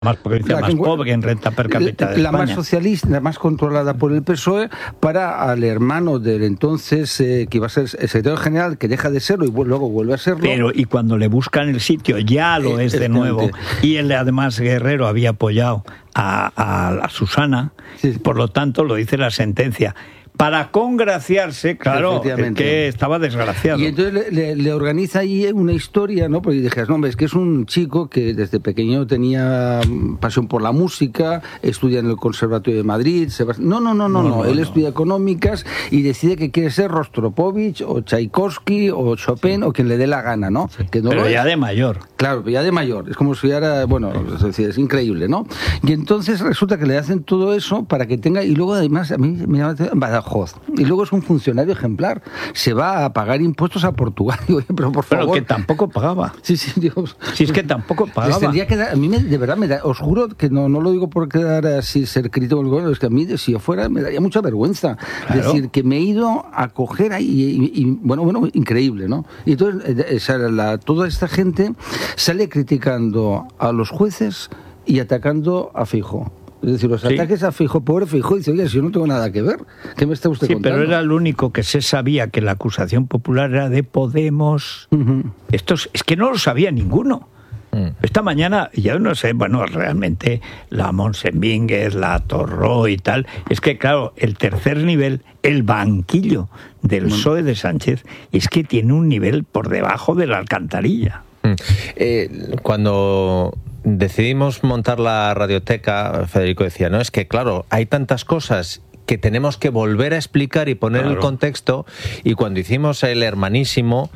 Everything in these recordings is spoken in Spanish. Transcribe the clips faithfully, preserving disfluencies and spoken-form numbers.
más provincia más pobre en renta per cápita de la España. Más socialista, la más controlada por el P S O E, para al hermano del entonces eh, que iba a ser el secretario general, que deja de serlo y luego vuelve a serlo. Pero y cuando le buscan el sitio ya lo es de nuevo. Y él además, Guerrero, había apoyado a, a, a Susana, sí. Por lo tanto lo dice la sentencia. Para congraciarse, claro, es que estaba desgraciado. Y entonces le, le, le organiza ahí una historia, ¿no? Porque dijeras, no, hombre, es que es un chico que desde pequeño tenía pasión por la música, estudia en el Conservatorio de Madrid. Se va... No, no, no, no, no, no. Él no. estudia económicas y decide que quiere ser Rostropovich o Tchaikovsky o Chopin sí. o quien le dé la gana, ¿no? Sí. Que no pero lo ya es. de mayor. Claro, ya de mayor. Es como si era, bueno, es decir, es increíble, ¿no? Y entonces resulta que le hacen todo eso para que tenga, y luego además a mí me llama Badajoz. Y luego es un funcionario ejemplar. Se va a pagar impuestos a Portugal. Oye, pero por favor. Pero que tampoco pagaba. Sí, sí, Dios. Si es que tampoco pagaba. Les tendría que dar, a mí me, de verdad, me da, os juro que no, no lo digo por quedar así, ser crítico del gobierno, es que a mí, si yo fuera, me daría mucha vergüenza. Claro. Decir que me he ido a coger ahí, y, y bueno, bueno, increíble, ¿no? Y entonces, esa, la, toda esta gente sale criticando a los jueces y atacando a Feijóo. Es decir, los sí. ataques a Feijóo, pobre Feijóo, dice, oye, si yo no tengo nada que ver, ¿qué me está usted sí, contando? Sí, pero era el único que se sabía que la acusación popular era de Podemos. Uh-huh. Esto es, es que no lo sabía ninguno. Uh-huh. Esta mañana, ya no sé, bueno, realmente la Monsembínguez, la Torró y tal, es que, claro, el tercer nivel, el banquillo del uh-huh. P S O E de Sánchez, es que tiene un nivel por debajo de la alcantarilla. Uh-huh. Eh, cuando decidimos montar la radioteca, Federico decía, no, es que claro, hay tantas cosas que tenemos que volver a explicar y poner claro. el contexto, y cuando hicimos el Hermanísimo,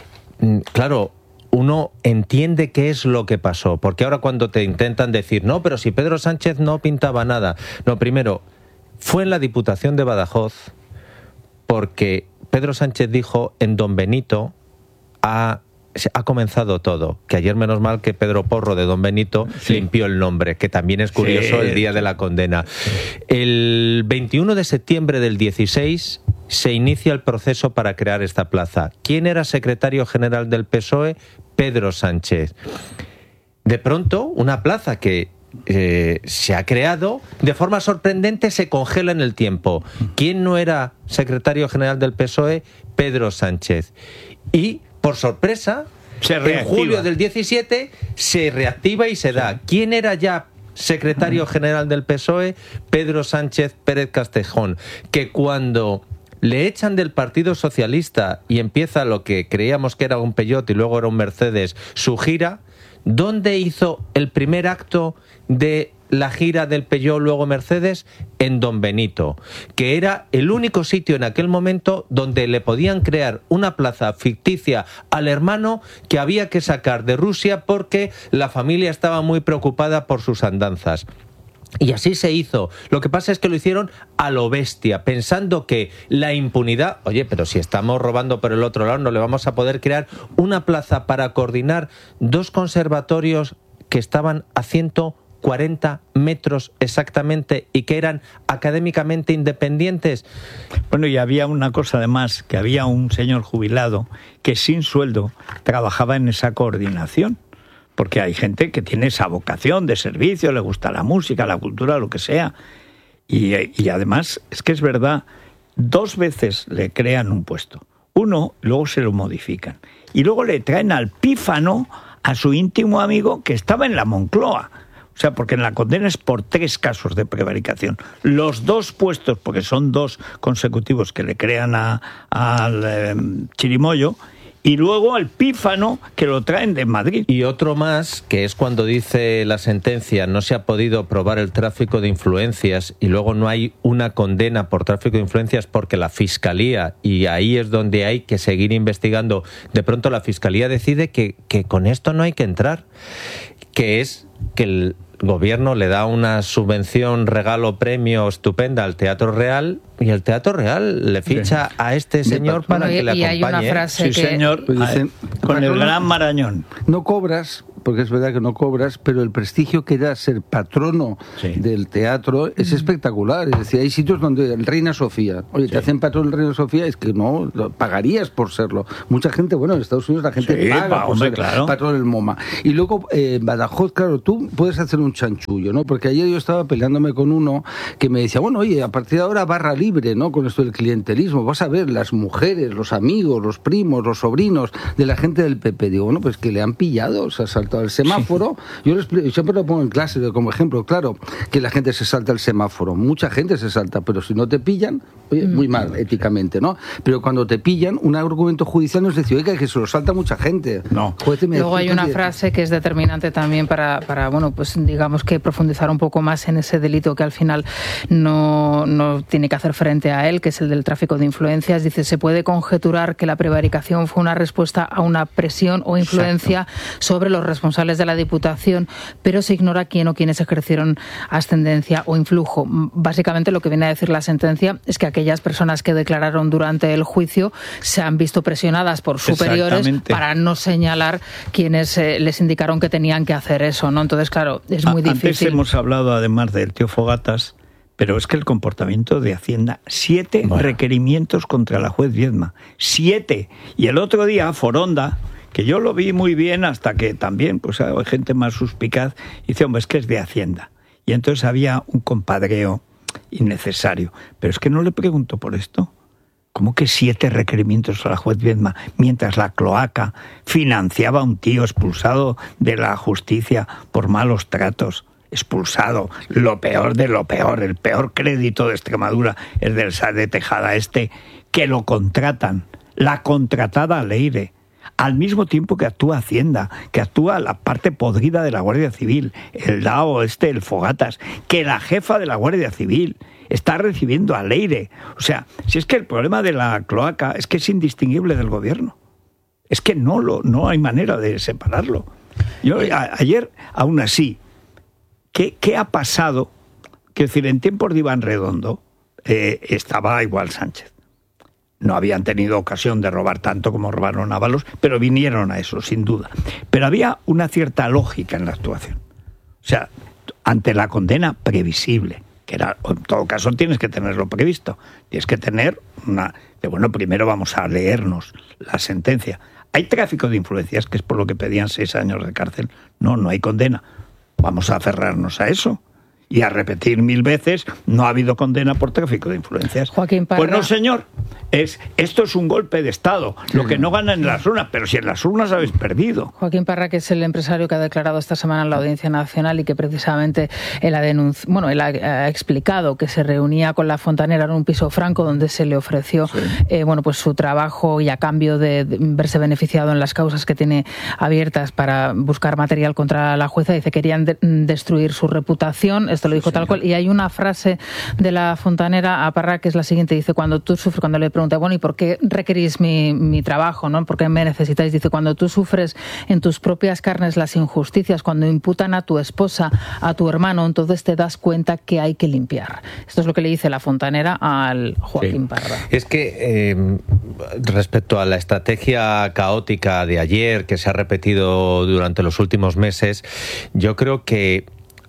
claro, uno entiende qué es lo que pasó, porque ahora cuando te intentan decir, no, pero si Pedro Sánchez no pintaba nada, no, primero, fue en la Diputación de Badajoz, porque Pedro Sánchez dijo en Don Benito a ha comenzado todo, que ayer menos mal que Pedro Porro de Don Benito sí. limpió el nombre, que también es curioso sí. el día de la condena. El veintiuno de septiembre del dieciséis se inicia el proceso para crear esta plaza. ¿Quién era secretario general del P S O E? Pedro Sánchez. De pronto, una plaza que eh, se ha creado, de forma sorprendente se congela en el tiempo. ¿Quién no era secretario general del P S O E? Pedro Sánchez. Y por sorpresa, en julio del diecisiete se reactiva y se da. Sí. ¿Quién era ya secretario general del P S O E? Pedro Sánchez Pérez Castejón, que cuando le echan del Partido Socialista y empieza lo que creíamos que era un Peugeot y luego era un Mercedes, su gira, ¿dónde hizo el primer acto de la gira del Peugeot luego Mercedes? En Don Benito, que era el único sitio en aquel momento donde le podían crear una plaza ficticia al hermano que había que sacar de Rusia porque la familia estaba muy preocupada por sus andanzas. Y así se hizo. Lo que pasa es que lo hicieron a lo bestia, pensando que la impunidad, oye, pero si estamos robando por el otro lado, no le vamos a poder crear una plaza para coordinar dos conservatorios que estaban a ciento cuarenta metros exactamente y que eran académicamente independientes. Bueno, y había una cosa además, que había un señor jubilado que sin sueldo trabajaba en esa coordinación, porque hay gente que tiene esa vocación de servicio, le gusta la música, la cultura, lo que sea, y, y además es que es verdad, dos veces le crean un puesto, uno, luego se lo modifican, y luego le traen al pífano a su íntimo amigo que estaba en la Moncloa. O sea, porque en la condena es por tres casos de prevaricación. Los dos puestos, porque son dos consecutivos que le crean a, al eh, Chirimoyo, y luego al pífano que lo traen de Madrid. Y otro más, que es cuando dice la sentencia, no se ha podido probar el tráfico de influencias, y luego no hay una condena por tráfico de influencias porque la Fiscalía, y ahí es donde hay que seguir investigando, de pronto la Fiscalía decide que, que con esto no hay que entrar, que es que el gobierno le da una subvención, regalo, premio estupenda al Teatro Real, y el Teatro Real le ficha a este señor para que le acompañe. Y hay una frase sí, que... señor, pues dicen, con el gran Marañón. No cobras, porque es verdad que no cobras, pero el prestigio que da ser patrono sí. del teatro es mm. espectacular. Es decir, hay sitios donde el Reina Sofía, oye, sí. te hacen patrón del Reina Sofía, es que no, pagarías por serlo. Mucha gente, bueno, en Estados Unidos la gente sí, paga pa, por hombre, ser claro. patrón del MoMA. Y luego, eh, Badajoz, claro, tú puedes hacer un chanchullo, ¿no? Porque ayer yo estaba peleándome con uno que me decía, bueno, oye, a partir de ahora barra libre, ¿no? Con esto del clientelismo, vas a ver las mujeres, los amigos, los primos, los sobrinos de la gente del P P. Digo, bueno, pues que le han pillado, se ha saltado el semáforo. Sí. Yo, lo explico, yo siempre lo pongo en clase como ejemplo, claro, que la gente se salta el semáforo. Mucha gente se salta, pero si no te pillan, oye, muy mal, éticamente, ¿no? Pero cuando te pillan, un argumento judicial no es decir, oiga, que se lo salta mucha gente. No. Luego hay una frase que es determinante también para, para, bueno, pues digamos que profundizar un poco más en ese delito que al final no, no tiene que hacer frente a él, que es el del tráfico de influencias. Dice, se puede conjeturar que la prevaricación fue una respuesta a una presión o influencia Exacto. sobre los responsables de la Diputación, pero se ignora quién o quiénes ejercieron ascendencia o influjo. Básicamente lo que viene a decir la sentencia es que aquellas personas que declararon durante el juicio se han visto presionadas por superiores para no señalar quienes eh, les indicaron que tenían que hacer eso, ¿no? Entonces, claro, es muy Antes difícil. Antes hemos hablado además del tío Fogatas, pero es que el comportamiento de Hacienda, siete bueno. requerimientos contra la juez Viedma, siete. Y el otro día, Foronda, que yo lo vi muy bien hasta que también pues hay gente más suspicaz, dice, hombre, es que es de Hacienda. Y entonces había un compadreo innecesario. Pero es que no le pregunto por esto. ¿Cómo que siete requerimientos a la juez Viedma mientras la cloaca financiaba a un tío expulsado de la justicia por malos tratos? Expulsado, lo peor de lo peor, el peor crédito de Extremadura es del S A de Tejada este, que lo contratan, la contratada Leire, al mismo tiempo que actúa Hacienda, que actúa la parte podrida de la Guardia Civil, el D A O este, el Fogatas, que la jefa de la Guardia Civil está recibiendo a Leire. O sea, si es que el problema de la cloaca es que es indistinguible del gobierno. Es que no, lo, no hay manera de separarlo. Yo a, ayer, aún así, ¿qué, qué ha pasado? Quiero decir, en tiempos de Iván Redondo eh, estaba igual Sánchez. No habían tenido ocasión de robar tanto como robaron Ábalos, pero vinieron a eso, sin duda. Pero había una cierta lógica en la actuación. O sea, ante la condena previsible, que era, en todo caso tienes que tenerlo previsto, tienes que tener una... De, bueno, primero vamos a leernos la sentencia. ¿Hay tráfico de influencias, que es por lo que pedían seis años de cárcel? No, no hay condena. Vamos a aferrarnos a eso. Y a repetir mil veces, no ha habido condena por tráfico de influencias. Joaquín Parra. Pues no, señor. Es, esto es un golpe de Estado. Lo que no gana en las urnas, pero si en las urnas habéis perdido. Joaquín Parra, que es el empresario que ha declarado esta semana en la Audiencia Nacional y que precisamente él ha denunciado, bueno, él ha, ha explicado que se reunía con la fontanera en un piso franco donde se le ofreció sí. eh, bueno, pues su trabajo y a cambio de, de verse beneficiado en las causas que tiene abiertas para buscar material contra la jueza. Dice que querían de, destruir su reputación. Esto lo dijo sí, tal cual. Y hay una frase de la fontanera a Parra que es la siguiente. Dice, cuando tú sufres, cuando le pregunta, bueno, ¿y por qué requerís mi, mi trabajo? ¿No? ¿Por qué me necesitáis? Dice, cuando tú sufres en tus propias carnes las injusticias, cuando imputan a tu esposa, a tu hermano, entonces te das cuenta que hay que limpiar. Esto es lo que le dice la fontanera al Joaquín sí. Parra. Es que eh, respecto a la estrategia caótica de ayer, que se ha repetido durante los últimos meses, yo creo que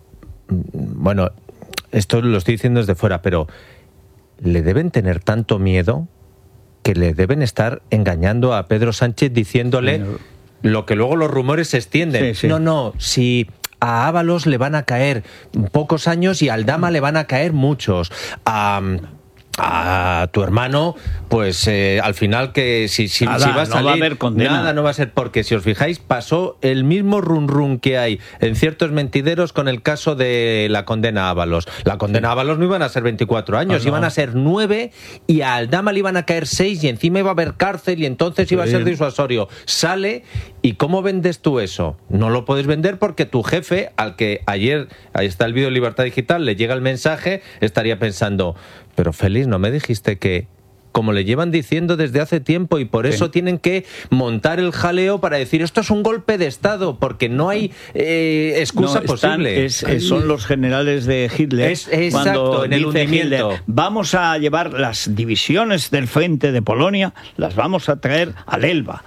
bueno, esto lo estoy diciendo desde fuera, pero le deben tener tanto miedo que le deben estar engañando a Pedro Sánchez diciéndole sí, lo que luego los rumores se extienden. Sí, sí. No, no, si a Ábalos le van a caer pocos años y a Aldama le van a caer muchos. A... a tu hermano, pues eh, al final que si, si, nada, si va a salir, no va a haber condena. Nada no va a ser, porque si os fijáis pasó el mismo run run que hay en ciertos mentideros con el caso de la condena a Ábalos. La condena sí. a Ábalos no iban a ser veinticuatro años, ah, no. iban a ser nueve y a Aldama le iban a caer seis y encima iba a haber cárcel y entonces sí. iba a ser disuasorio. Sale y ¿cómo vendes tú eso? No lo puedes vender porque tu jefe, al que ayer, ahí está el vídeo de Libertad Digital, le llega el mensaje, estaría pensando, pero Félix, ¿no me dijiste que como le llevan diciendo desde hace tiempo y por eso sí. tienen que montar el jaleo para decir esto es un golpe de Estado porque no hay eh, excusa no, están, posible? Es, es, son los generales de Hitler. Es, exacto, cuando en el dice hundimiento. Hitler, vamos a llevar las divisiones del frente de Polonia, las vamos a traer al Elba.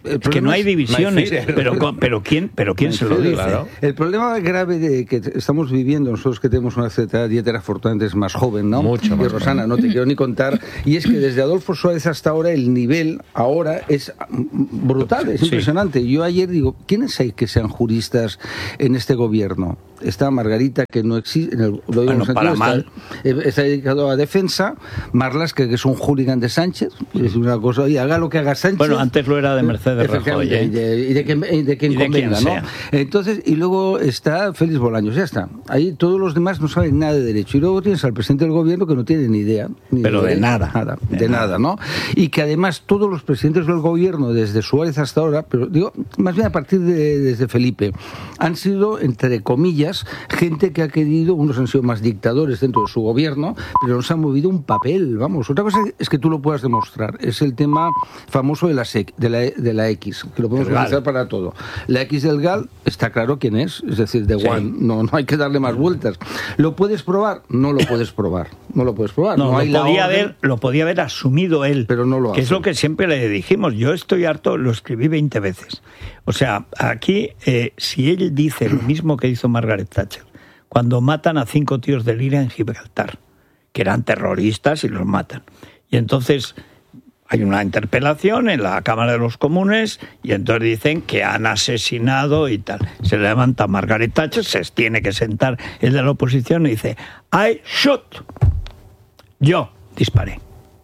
Es que no hay divisiones, no hay pero, pero ¿quién, pero quién no se lo dice? Claro. El problema grave de que estamos viviendo, nosotros que tenemos una cierta dieta afortunadamente es más joven, ¿no? Mucho más. Y Rosana, no te quiero ni contar. Y es que desde Adolfo Suárez hasta ahora el nivel ahora es brutal, es impresionante. Sí. Yo ayer digo, ¿quiénes hay que sean juristas en este gobierno? Está Margarita, que no existe, lo digo bueno, en el sentido, mal. Está, está dedicado a defensa, Marlas, que, que es un hooligan de Sánchez, es una cosa, y haga lo que haga Sánchez. Bueno, antes lo era de Mercedes Rajoy, ¿eh? y, de, y de quien, y de quien y de convenga, ¿no? Sea. Entonces, y luego está Félix Bolaños, ya está. Ahí todos los demás no saben nada de derecho. Y luego tienes al presidente del gobierno que no tiene ni idea. Ni Pero de, de nada. nada de, de nada. nada, ¿no? Y que además todos los presidentes del gobierno, desde Suárez hasta ahora, pero digo, más bien a partir de desde Felipe, han sido, entre comillas, gente que ha querido, unos han sido más dictadores dentro de su gobierno, pero no se han movido un papel, vamos. Otra cosa es que tú lo puedas demostrar, es el tema famoso de la, sec, de la, de la X, que lo podemos utilizar para todo. La X del G A L está claro quién es, es decir, de sí. One, no, no hay que darle más vueltas. ¿Lo puedes probar? No lo puedes probar, no lo puedes probar. No, no hay lo, podía la haber, lo podía haber asumido él, pero no lo que hace. Es lo que siempre le dijimos, yo estoy harto, lo escribí veinte veces. O sea, aquí, eh, si él dice lo mismo que hizo Margaret Thatcher, cuando matan a cinco tíos del I R A en Gibraltar, que eran terroristas y los matan. Y entonces hay una interpelación en la Cámara de los Comunes y entonces dicen que han asesinado y tal. Se levanta Margaret Thatcher, se tiene que sentar el de la oposición y dice, I shot. Yo disparé.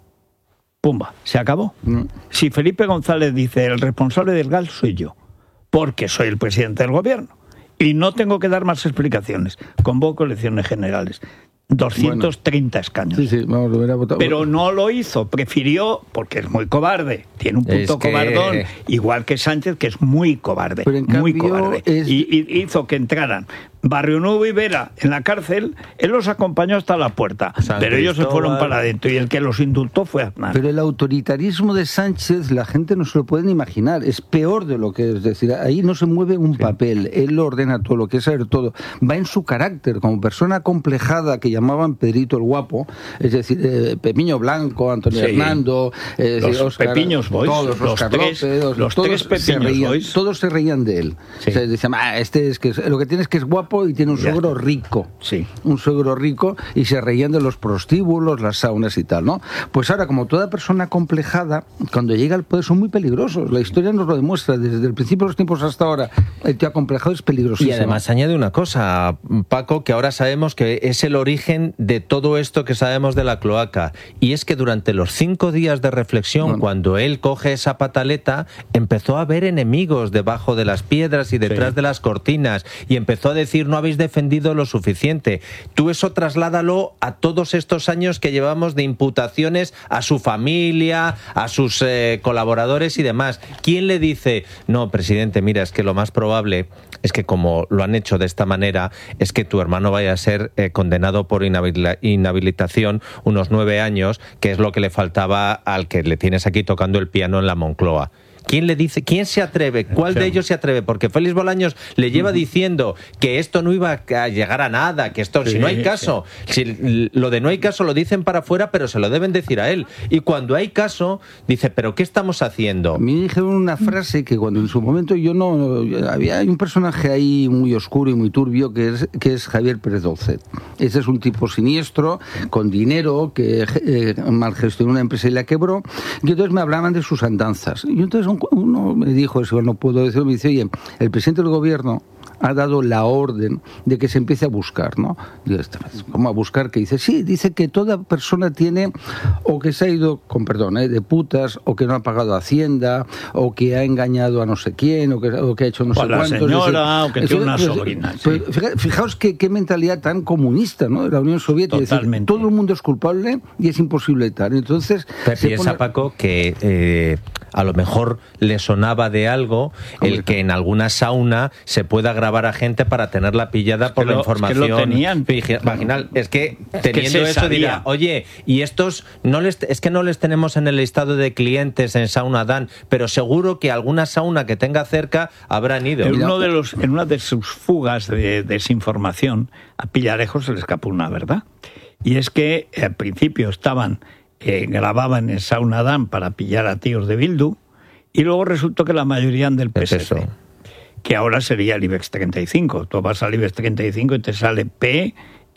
Pumba, se acabó. Mm. Si Felipe González dice, el responsable del G A L soy yo, porque soy el presidente del gobierno. Y no tengo que dar más explicaciones. Convoco elecciones generales. doscientos treinta bueno, escaños. Sí, sí, vamos, lo votar. Pero no lo hizo. Prefirió, porque es muy cobarde. Tiene un punto es que... cobardón. Igual que Sánchez, que es muy cobarde. Pero en muy cambio cobarde. Es... Y, y hizo que entraran Barrio Nuevo y Vera en la cárcel. Él los acompañó hasta la puerta. San pero Cristóbal. Ellos se fueron para adentro. Y el que los indultó fue Aznar. Pero el autoritarismo de Sánchez, la gente no se lo puede ni imaginar. Es peor de lo que es. Es decir, ahí no se mueve un sí. papel. Él ordena todo, lo que es saber todo. Va en su carácter, como persona complejada que llamaban Pedrito el Guapo. Es decir, eh, Pepiño Blanco, Antonio sí. Hernando. Eh, los Oscar, Pepiños Boys. Todos, los Oscar tres, López, los todos tres Pepiños reían, Boys. Todos se reían de él. Sí. O sea, decían, ah, este es que lo que tiene es que es guapo y tiene un suegro rico. Sí. Un suegro rico y se reían de los prostíbulos, las saunas y tal, ¿no? Pues ahora, como toda persona complejada, cuando llega al poder son muy peligrosos. La historia nos lo demuestra. Desde el principio de los tiempos hasta ahora, el tío acomplejado es peligrosísimo. Y además añade una cosa, Paco, que ahora sabemos que es el origen de todo esto que sabemos de la cloaca. Y es que durante los cinco días de reflexión, bueno. cuando él coge esa pataleta, empezó a ver enemigos debajo de las piedras y detrás sí. de las cortinas. Y empezó a decir, no habéis defendido lo suficiente. Tú eso trasládalo a todos estos años que llevamos de imputaciones a su familia, a sus eh, colaboradores y demás. ¿Quién le dice, no, presidente, mira, es que lo más probable es que como lo han hecho de esta manera, es que tu hermano vaya a ser eh, condenado por inhabil- inhabilitación unos nueve años, que es lo que le faltaba al que le tienes aquí tocando el piano en la Moncloa? ¿Quién le dice? ¿Quién se atreve? ¿Cuál de ellos se atreve? Porque Félix Bolaños le lleva diciendo que esto no iba a llegar a nada, que esto, sí, si no hay caso, sí. si lo de no hay caso lo dicen para afuera, pero se lo deben decir a él. Y cuando hay caso, dice, ¿pero qué estamos haciendo? A mí me dijeron una frase que cuando en su momento yo no... Había hay un personaje ahí muy oscuro y muy turbio que es, que es Javier Pérez Dolcet. Ese es un tipo siniestro, con dinero, que eh, malgestionó una empresa y la quebró. Y entonces me hablaban de sus andanzas. Y entonces uno me dijo, eso no puedo decirlo, me dice, oye, el presidente del gobierno ha dado la orden de que se empiece a buscar, ¿no? Digo, ¿cómo a buscar? Que dice, sí, dice que toda persona tiene, o que se ha ido, con perdón, ¿eh? de putas, o que no ha pagado Hacienda, o que ha engañado a no sé quién, o que, o que ha hecho no o sé la cuántos. Señora, ese, o que tiene una sobrina. Pues, sí. Fijaos qué, qué mentalidad tan comunista, ¿no? De la Unión Soviética. Totalmente. Decir, todo el mundo es culpable y es imposible tal. Entonces, Pero piensa, pone... Paco, que eh, a lo mejor le sonaba de algo el que, que en alguna sauna se pueda grabar a gente para tenerla pillada es por la lo, información es que lo tenían. vaginal. Es que teniendo es que eso sabía. Diría, oye, y estos no les es que no les tenemos en el listado de clientes en Sauna Dan, pero seguro que alguna sauna que tenga cerca habrán ido. En, uno de los, en una de sus fugas de desinformación, a Pillarejo se le escapó una verdad. Y es que al principio estaban, eh, grababan en Sauna Dan para pillar a tíos de Bildu, y luego resultó que la mayoría eran del P S C, Eso. que ahora sería el IBEX treinta y cinco. Tú vas al IBEX treinta y cinco y te sale P,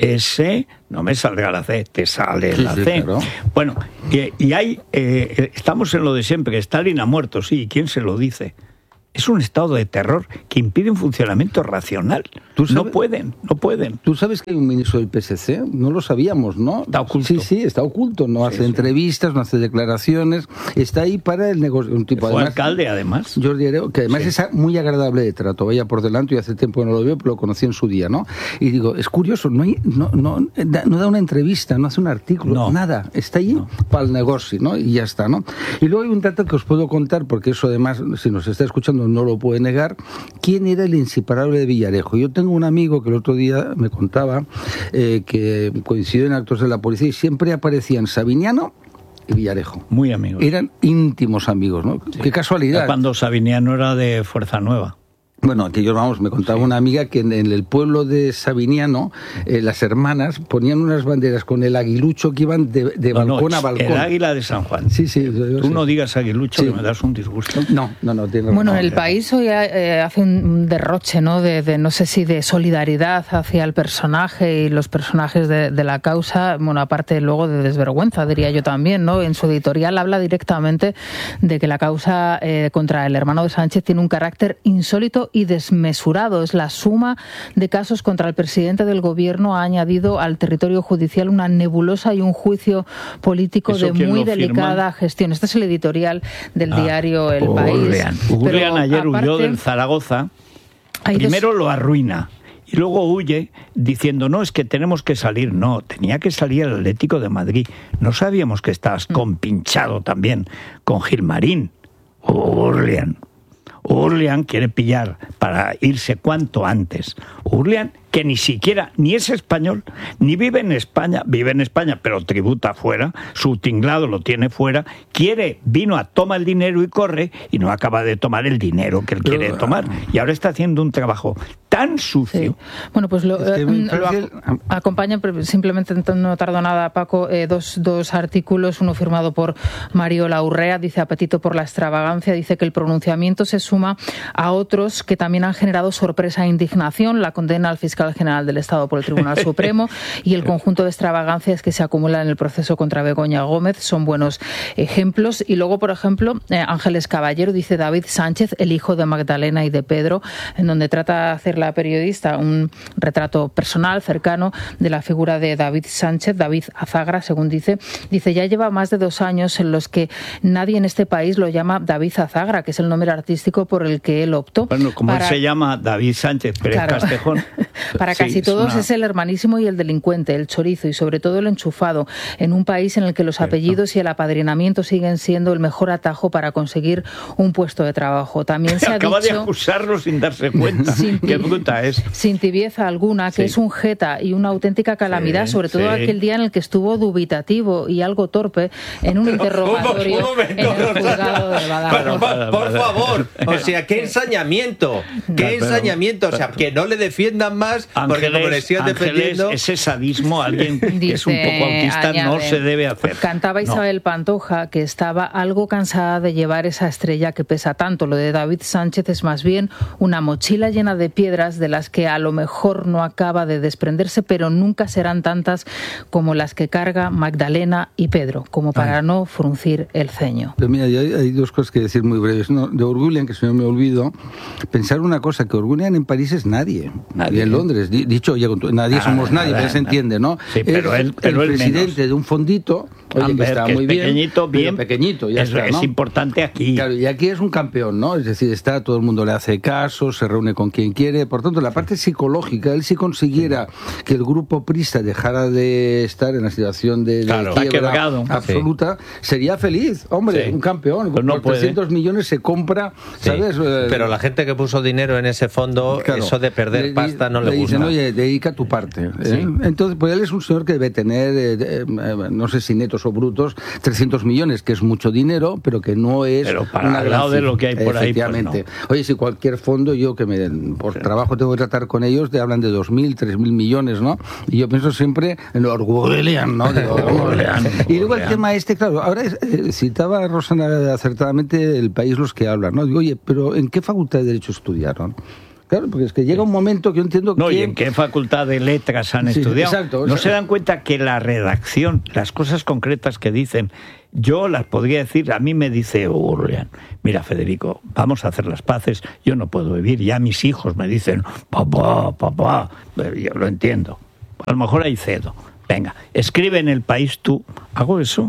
S, no me salga la C, te sale Sí, la sí, C. claro. Bueno, y, y hay, eh, estamos en lo de siempre, que Stalin ha muerto, sí, ¿quién se lo dice? Es un estado de terror que impide un funcionamiento racional. ¿Tú sabes? No pueden, no pueden. ¿Tú sabes que hay un ministro del P S C? No lo sabíamos, ¿no? Está oculto. Sí, sí, está oculto. No Sí, hace sí. entrevistas, no hace declaraciones. Está ahí para el negocio. Un tipo, Fue además, alcalde, además. Jordi Hereu, que además Sí. es muy agradable de trato. Vaya por delante, y hace tiempo que no lo veo, pero lo conocí en su día, ¿no? Y digo, es curioso, no, hay, no, no, da, no da una entrevista, no hace un artículo, No. nada. Está ahí No. para el negocio, ¿no? Y ya está, ¿no? Y luego hay un dato que os puedo contar, porque eso además, si nos está escuchando, no lo puede negar. ¿Quién era el inseparable de Villarejo? Yo tengo un amigo que el otro día me contaba eh, que coincidió en actos de la policía y siempre aparecían Sabiniano y Villarejo. Muy amigos. Eran íntimos amigos, ¿no? Qué casualidad. Cuando Sabiniano era de Fuerza Nueva. Bueno, aquellos, vamos, me contaba una amiga que en, en el pueblo de Sabiniano, eh, las hermanas ponían unas banderas con el aguilucho que iban de, de No, balcón no, a balcón. El águila de San Juan. Sí, sí. Yo, yo Tú sé. no digas aguilucho, Sí. que me das un disgusto. No, no, no. Tiene Bueno, razón. el país hoy eh, hace un derroche, ¿no? De, de no sé si de solidaridad hacia el personaje y los personajes de, de la causa. Bueno, aparte luego de desvergüenza, diría yo también, ¿no? En su editorial habla directamente de que la causa eh, contra el hermano de Sánchez tiene un carácter insólito y desmesurado. Es la suma de casos contra el presidente del gobierno ha añadido al territorio judicial una nebulosa y un juicio político ¿Eso de quién muy lo firma? delicada gestión. Este es el editorial del Ah, diario El Urlean. País. Urlean Pero ayer huyó aparte, del Zaragoza. hay dos- Primero lo arruina y luego huye diciendo, no, es que tenemos que salir. No, tenía que salir el Atlético de Madrid. No sabíamos que estabas compinchado también con Gilmarín. Urlean. Urlean quiere pillar para irse cuanto antes. Urlean, que ni siquiera, ni es español, ni vive en España, vive en España, pero tributa fuera, su tinglado lo tiene fuera, quiere, vino a tomar el dinero y corre, y no acaba de tomar el dinero que él quiere tomar. Y ahora está haciendo un trabajo tan sucio. Sí. Bueno, pues lo, Es que eh, me lo parece- ac- acompañan, pero simplemente no tardo nada, Paco, eh, dos, dos artículos, uno firmado por Mario Laurrea, dice apetito por la extravagancia, dice que el pronunciamiento se suma a otros que también han generado sorpresa e indignación, la condena al fiscal general del Estado por el Tribunal Supremo y el conjunto de extravagancias que se acumulan en el proceso contra Begoña Gómez son buenos ejemplos. Y luego, por ejemplo, eh, Ángeles Caballero dice David Sánchez, el hijo de Magdalena y de Pedro, en donde trata de hacer la periodista un retrato personal, cercano, de la figura de David Sánchez, David Azagra, según dice. Dice, ya lleva más de dos años en los que nadie en este país lo llama David Azagra, que es el nombre artístico por el que él optó. Bueno, como para... él se llama David Sánchez Pérez Claro. Castejón. Para Sí, casi es todos una- es el hermanísimo y el delincuente, el chorizo y sobre todo el enchufado, en un país en el que los Cierto. apellidos y el apadrinamiento siguen siendo el mejor atajo para conseguir un puesto de trabajo. También se ha Acaba de dicho, acusarlo sin darse cuenta. Sin Qué ti- bruta es. sin tibieza alguna, que Sí. es un jeta y una auténtica calamidad, Sí, sobre todo sí. aquel día en el que estuvo dubitativo y algo torpe en un interrogatorio Un momento, en el juzgado de Pero, Badajoz. por, por favor, o sea, qué ensañamiento, qué pero- ensañamiento, o sea, que no le defiendan más, porque como le sigan Ángeles, defendiendo... ese sadismo, alguien que es un Dice, poco autista, no añade, se debe hacer. Cantaba No. Isabel Pantoja que estaba algo cansada de llevar esa estrella que pesa tanto. Lo de David Sánchez es más bien una mochila llena de piedras de las que a lo mejor no acaba de desprenderse, pero nunca serán tantas como las que carga Magdalena y Pedro, como para no fruncir el ceño. Pero mira, hay, hay dos cosas que decir muy breves. No, de Orgullian, que si no me olvido, pensar una cosa, que Orgullian en París es nadie. Nadie. Y en Londres, di- dicho, oye, con tu- nadie Nada, somos nadie, nada, pero se nada. entiende, ¿no? Sí, pero es él- pero el él presidente menos. de un fondito, oye, A que ver, está que es muy bien. pequeñito, pero bien. pequeñito, ya es, está, es ¿no? importante aquí. Claro, y aquí es un campeón, ¿no? Es decir, está, todo el mundo le hace caso, se reúne con quien quiere. Por tanto, la parte psicológica, él si consiguiera que el grupo prista dejara de estar en la situación de, de Claro, está quiebra quebrado. absoluta, sería feliz. Hombre, Sí. un campeón. Pues no por puede. trescientos millones se compra, Sí, ¿sabes? Eh, pero la gente que puso dinero en ese fondo, Claro. eso de perder Le- pasta no le, le gusta. dicen, oye, dedica tu parte. ¿eh? Sí. Entonces, pues él es un señor que debe tener, eh, de- eh, no sé si netos o brutos, trescientos millones, que es mucho dinero, pero que no es pero para una al lado de lo que hay por ahí, pues no. Oye, si cualquier fondo, yo que me por sí. trabajo tengo que tratar con ellos, te hablan de dos mil, tres mil millones, ¿no? Y yo pienso siempre en los Orwellian, ¿no? Digo, Orwellian. Y luego el tema este, claro, ahora es, eh, citaba a Rosana acertadamente El País los que hablan, ¿no? Digo, oye, pero ¿en qué facultad de Derecho estudiaron? Claro, porque es que llega un momento que yo entiendo no, que... ¿y en qué facultad de letras han sí, estudiado? Exacto, no o sea... se dan cuenta que la redacción, las cosas concretas que dicen, yo las podría decir, a mí me dice Urlian, mira Federico, vamos a hacer las paces, yo no puedo vivir, ya mis hijos me dicen, papá, papá, yo lo entiendo, a lo mejor ahí cedo, venga, escribe en El País tú, hago eso,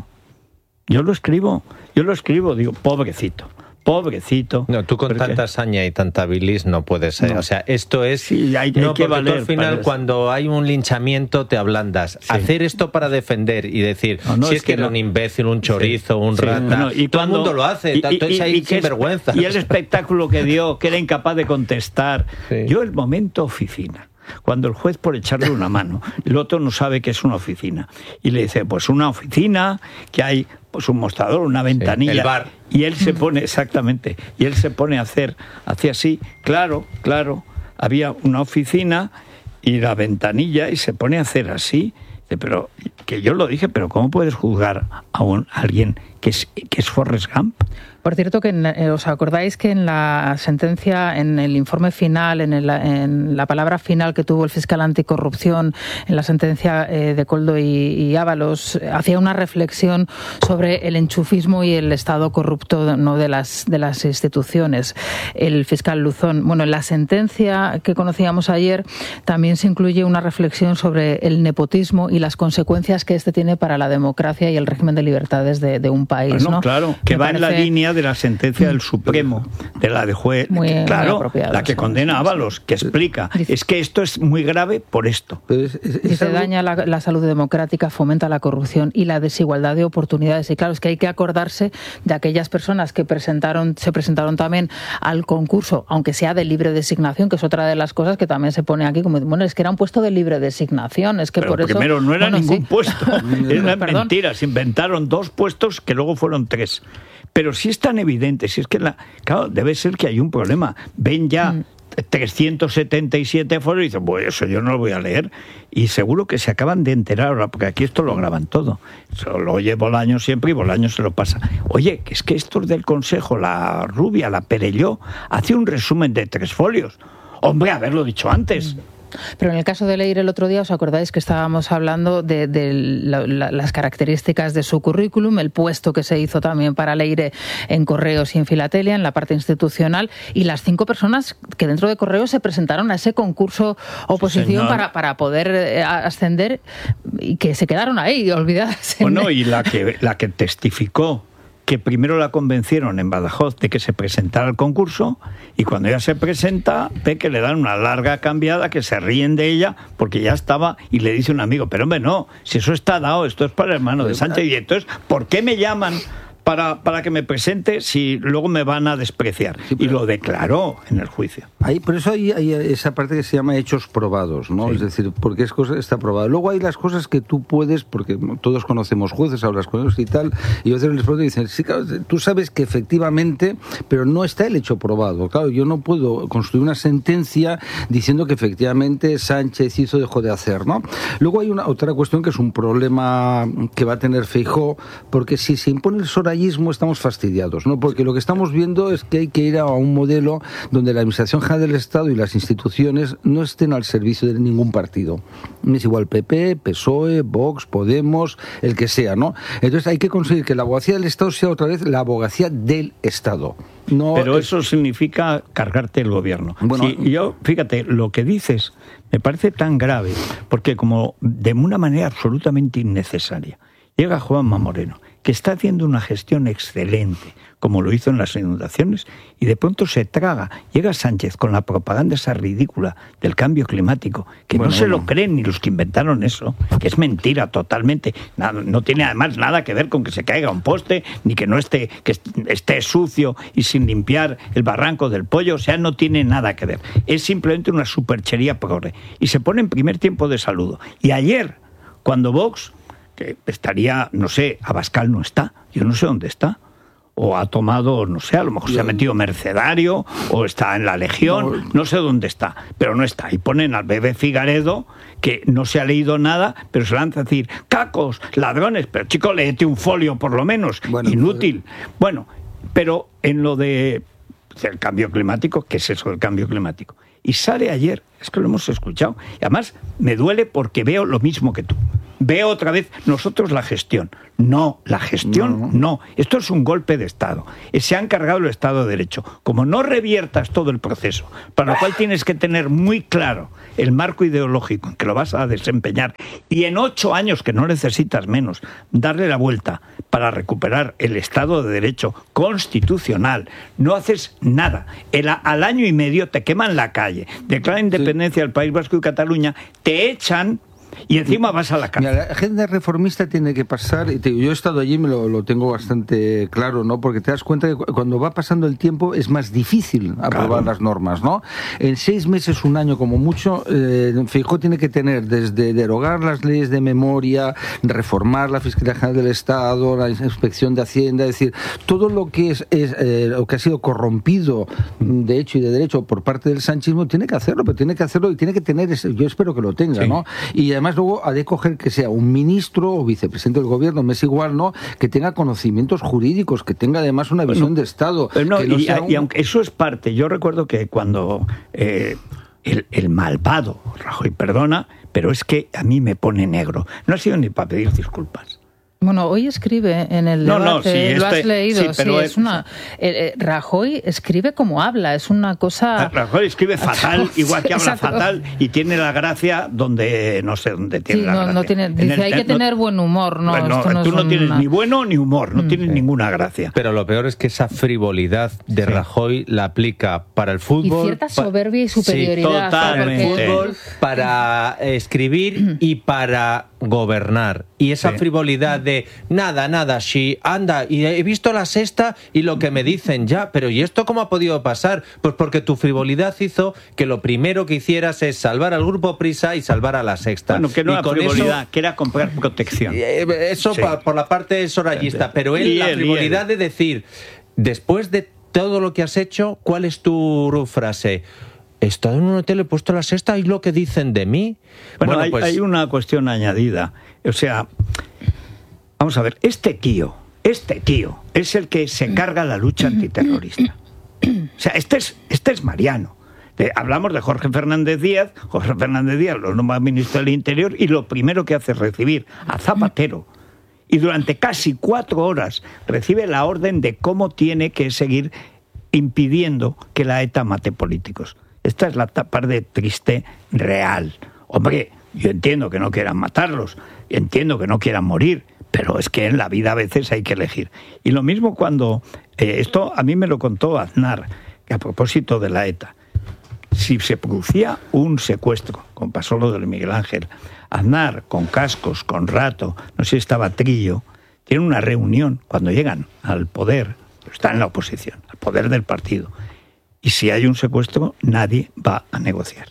yo lo escribo, yo lo escribo, digo, pobrecito. Pobrecito. No, tú con tanta hazaña y tanta bilis no puedes ser. No. O sea, esto es... Sí, hay, no, hay que valer. Al final, cuando hay un linchamiento, te ablandas. Sí. Hacer esto para defender y decir, no, no, si es, es que, que era no. un imbécil, un chorizo, sí. un rata... Sí, no, y todo cuando, el mundo lo hace. Y, tanto y, es ahí sinvergüenza. Y el espectáculo que dio, que era incapaz de contestar. Sí. Yo el momento oficina. Cuando el juez, por echarle una mano, el otro no sabe que es una oficina. Y le dice, pues una oficina, que hay pues un mostrador, una ventanilla. Sí, el bar. Y él se pone, exactamente, y él se pone a hacer, hacía así, claro, claro, había una oficina y la ventanilla, y se pone a hacer así. Pero que yo lo dije, pero ¿cómo puedes juzgar a, un, a alguien que es, que es Forrest Gump? Por cierto, que en, eh, os acordáis que en la sentencia, en el informe final, en, el, en la palabra final que tuvo el fiscal anticorrupción, en la sentencia eh, de Koldo y, y Ábalos, hacía una reflexión sobre el enchufismo y el estado corrupto, no, de las de las instituciones. El fiscal Luzón, bueno, en la sentencia que conocíamos ayer también se incluye una reflexión sobre el nepotismo y las consecuencias que este tiene para la democracia y el régimen de libertades de, de un país. Bueno, ¿no? Claro, que Me va parece... en la línea de la sentencia del Supremo, de la de juez, muy, que, claro, muy la que condena a Ábalos, que explica, dice, es que esto es muy grave por esto. Es, es, es dice, algo... daña la, la salud democrática, fomenta la corrupción y la desigualdad de oportunidades. Y claro, es que hay que acordarse de aquellas personas que presentaron, se presentaron también al concurso, aunque sea de libre designación, que es otra de las cosas que también se pone aquí, como, bueno, es que era un puesto de libre designación, es que Pero por eso... primero, no era bueno, ningún sí. puesto, era mentira, se inventaron dos puestos que luego fueron tres. Pero si es tan evidente, si es que la, claro, debe ser que hay un problema. Ven ya mm. trescientos setenta y siete foros y dicen, bueno, eso yo no lo voy a leer. Y seguro que se acaban de enterar ahora, porque aquí esto lo graban todo. Eso lo oye Bolaño siempre y Bolaño se lo pasa. Oye, que es que estos del Consejo, la Rubia, la Perelló, hace un resumen de tres folios. Hombre, haberlo dicho antes. Mm. Pero en el caso de Leire el otro día, ¿os acordáis que estábamos hablando de, de la, la, las características de su currículum, el puesto que se hizo también para Leire en Correos y en Filatelia, en la parte institucional, y las cinco personas que dentro de Correos se presentaron a ese concurso oposición sí, para, para poder eh, ascender y que se quedaron ahí, olvidadas. Bueno, y la que, la que testificó que primero la convencieron en Badajoz de que se presentara al concurso y cuando ella se presenta ve que le dan una larga cambiada, que se ríen de ella porque ya estaba y le dice un amigo, pero hombre no, si eso está dado, esto es para el hermano de Sánchez y entonces ¿por qué me llaman para, para que me presente si luego me van a despreciar? Sí, y lo declaró en el juicio. Ahí, por eso hay, hay esa parte que se llama hechos probados, ¿no? Sí. Es decir, porque es cosa, está probado. Luego hay las cosas que tú puedes, porque todos conocemos jueces, hablas con ellos y tal, y a veces les pregunto y dicen, sí, claro, tú sabes que efectivamente, pero no está el hecho probado. Claro, yo no puedo construir una sentencia diciendo que efectivamente Sánchez hizo, dejó de hacer, ¿no? Luego hay una otra cuestión que es un problema que va a tener Feijóo, porque si se impone el sorayismo estamos fastidiados, ¿no? Porque lo que estamos viendo es que hay que ir a un modelo donde la Administración General del Estado y las instituciones no estén al servicio de ningún partido. Es igual P P, P S O E, Vox, Podemos, el que sea, ¿no? Entonces hay que conseguir que la abogacía del Estado sea otra vez la abogacía del Estado. No, pero es... eso significa cargarte el gobierno. Bueno, si yo, fíjate, lo que dices me parece tan grave, porque como de una manera absolutamente innecesaria, llega Juanma Moreno, que está haciendo una gestión excelente, como lo hizo en las inundaciones, y de pronto se traga, llega Sánchez con la propaganda esa ridícula del cambio climático, que bueno, no se bueno. lo creen ni los que inventaron eso, que es mentira totalmente, no, no tiene además nada que ver con que se caiga un poste, ni que no esté, que esté sucio y sin limpiar el barranco del Pollo, o sea, no tiene nada que ver, es simplemente una superchería progre, y se pone en primer tiempo de saludo. Y ayer, cuando Vox que estaría, no sé, Abascal no está, yo no sé dónde está. O ha tomado, no sé, a lo mejor se ha metido mercedario, o está en la Legión, no, no sé dónde está, pero no está. Y ponen al bebé Figaredo, que no se ha leído nada, pero se lanza a decir, cacos, ladrones, pero chico, léete un folio por lo menos, bueno, inútil. Pues... Bueno, pero en lo de el cambio climático, ¿qué es eso del cambio climático? Y sale ayer, es que lo hemos escuchado, y además me duele porque veo lo mismo que tú. Veo otra vez nosotros la gestión. No, la gestión no. no. Esto es un golpe de Estado. Se ha encargado el Estado de Derecho. Como no reviertas todo el proceso, para lo cual tienes que tener muy claro el marco ideológico en que lo vas a desempeñar, y en ocho años, que no necesitas menos, darle la vuelta para recuperar el Estado de Derecho constitucional, no haces nada. El, al año y medio te queman la calle, declaran independencia del País Vasco y Cataluña, te echan... Y encima vas a la cárcel. Mira, la agenda reformista tiene que pasar, y te, yo he estado allí, me lo, lo tengo bastante claro, ¿no? Porque te das cuenta que cuando va pasando el tiempo es más difícil aprobar claro. las normas, ¿no? En seis meses, un año como mucho, eh, Feijóo tiene que tener desde derogar las leyes de memoria, reformar la Fiscalía General del Estado, la Inspección de Hacienda, es decir, todo lo que es, es eh, lo que ha sido corrompido de hecho y de derecho por parte del sanchismo, tiene que hacerlo, pero tiene que hacerlo y tiene que tener ese, yo espero que lo tenga, sí. ¿no? Y además luego ha de coger que sea un ministro o vicepresidente del gobierno, me es igual, ¿no? Que tenga conocimientos jurídicos, que tenga además una visión bueno, de Estado. No, que no y, sea un... y aunque eso es parte, yo recuerdo que cuando eh, el, el malvado Rajoy perdona, pero es que a mí me pone negro. No ha sido ni para pedir disculpas. Bueno, hoy escribe en el no, debate, no, sí, lo este, has leído, sí, pero sí, es, es una... Eh, Rajoy escribe como habla, es una cosa... Rajoy escribe fatal, igual que habla Exacto. fatal, y tiene la gracia donde, no sé dónde tiene sí, la no, gracia. No tiene, dice, el, hay que no, tener buen humor, ¿no? Bueno, esto no tú es no una... tienes ni bueno ni humor, no mm, tienes sí. ninguna gracia. Pero lo peor es que esa frivolidad de sí. Rajoy la aplica para el fútbol... Y cierta soberbia y superioridad. Sí, totalmente. Para el fútbol, para escribir y para gobernar. Y esa sí. frivolidad de nada, nada, sí, anda, y he visto la sexta y lo que me dicen, ya, pero ¿y esto cómo ha podido pasar? Pues porque tu frivolidad hizo que lo primero que hicieras es salvar al Grupo Prisa y salvar a la sexta. Bueno, que no y era con frivolidad, eso, que era comprar protección. Eso sí. pa, por la parte sorayista, pero él, la frivolidad de decir, después de todo lo que has hecho, ¿cuál es tu frase? He estado en un hotel, he puesto la sexta y lo que dicen de mí. Bueno, bueno hay, pues... hay una cuestión añadida. O sea, vamos a ver, este tío, este tío es el que se carga la lucha antiterrorista. O sea, este es, este es Mariano. De, hablamos de Jorge Fernández Díaz, Jorge Fernández Díaz lo nombra ministro del Interior y lo primero que hace es recibir a Zapatero. Y durante casi cuatro horas recibe la orden de cómo tiene que seguir impidiendo que la ETA mate políticos. Esta es la parte triste real. Hombre, yo entiendo que no quieran matarlos, entiendo que no quieran morir, pero es que en la vida a veces hay que elegir. Y lo mismo cuando... Eh, esto a mí me lo contó Aznar, que a propósito de la ETA. Si se producía un secuestro, como pasó lo del Miguel Ángel, Aznar, con cascos, con Rato, no sé si estaba Trillo, tiene una reunión cuando llegan al poder, está en la oposición, al poder del partido. Y si hay un secuestro, nadie va a negociar.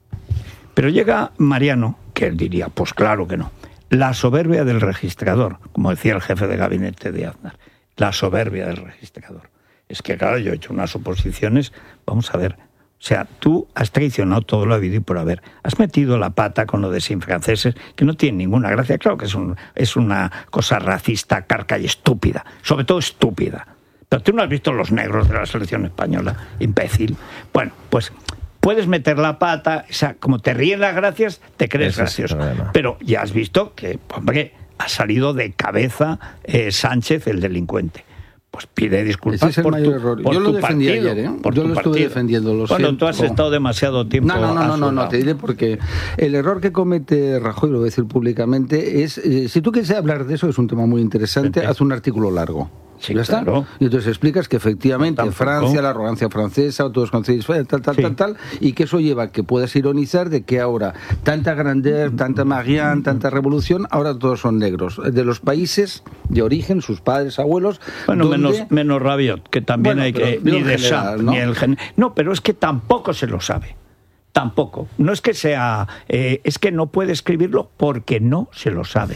Pero llega Mariano, que él diría, pues claro que no. La soberbia del registrador, como decía el jefe de gabinete de Aznar. La soberbia del registrador. Es que, claro, yo he hecho unas oposiciones, vamos a ver. O sea, tú has traicionado todo lo habido y por haber. Has metido la pata con lo de sin franceses, que no tiene ninguna gracia. Claro que es, un, es una cosa racista, carca y estúpida. Sobre todo estúpida. Pero tú no has visto los negros de la selección española, imbécil. Bueno, pues puedes meter la pata, o sea, como te ríen las gracias, te crees Ese gracioso. Es Pero ya has visto que, hombre, ha salido de cabeza eh, Sánchez, el delincuente. Pues pide disculpas. Ese es el por mayor tu, error. por Yo lo tu defendí partido, ayer, ¿eh? Por Yo tu lo estuve partido. defendiendo, lo Bueno, siento. tú has estado demasiado tiempo. No, no, no, no, no, no, te diré porque el error que comete Rajoy, lo voy a decir públicamente, es, eh, si tú quieres hablar de eso, es un tema muy interesante, sí, haz un artículo largo. Sí, ¿Ya claro. está? Y entonces explicas que efectivamente no, Francia, la arrogancia francesa, todos conocéis, tal, tal, sí. tal, tal, y que eso lleva a que puedas ironizar de que ahora tanta grandeur, tanta Marianne, tanta revolución, ahora todos son negros. De los países de origen, sus padres, abuelos... Bueno, donde... menos, menos Rabiot, que también bueno, hay que... Ni de Champ, ¿no? Ni el gen... No, pero es que tampoco se lo sabe. Tampoco. No es que sea... Eh, es que no puede escribirlo porque no se lo sabe.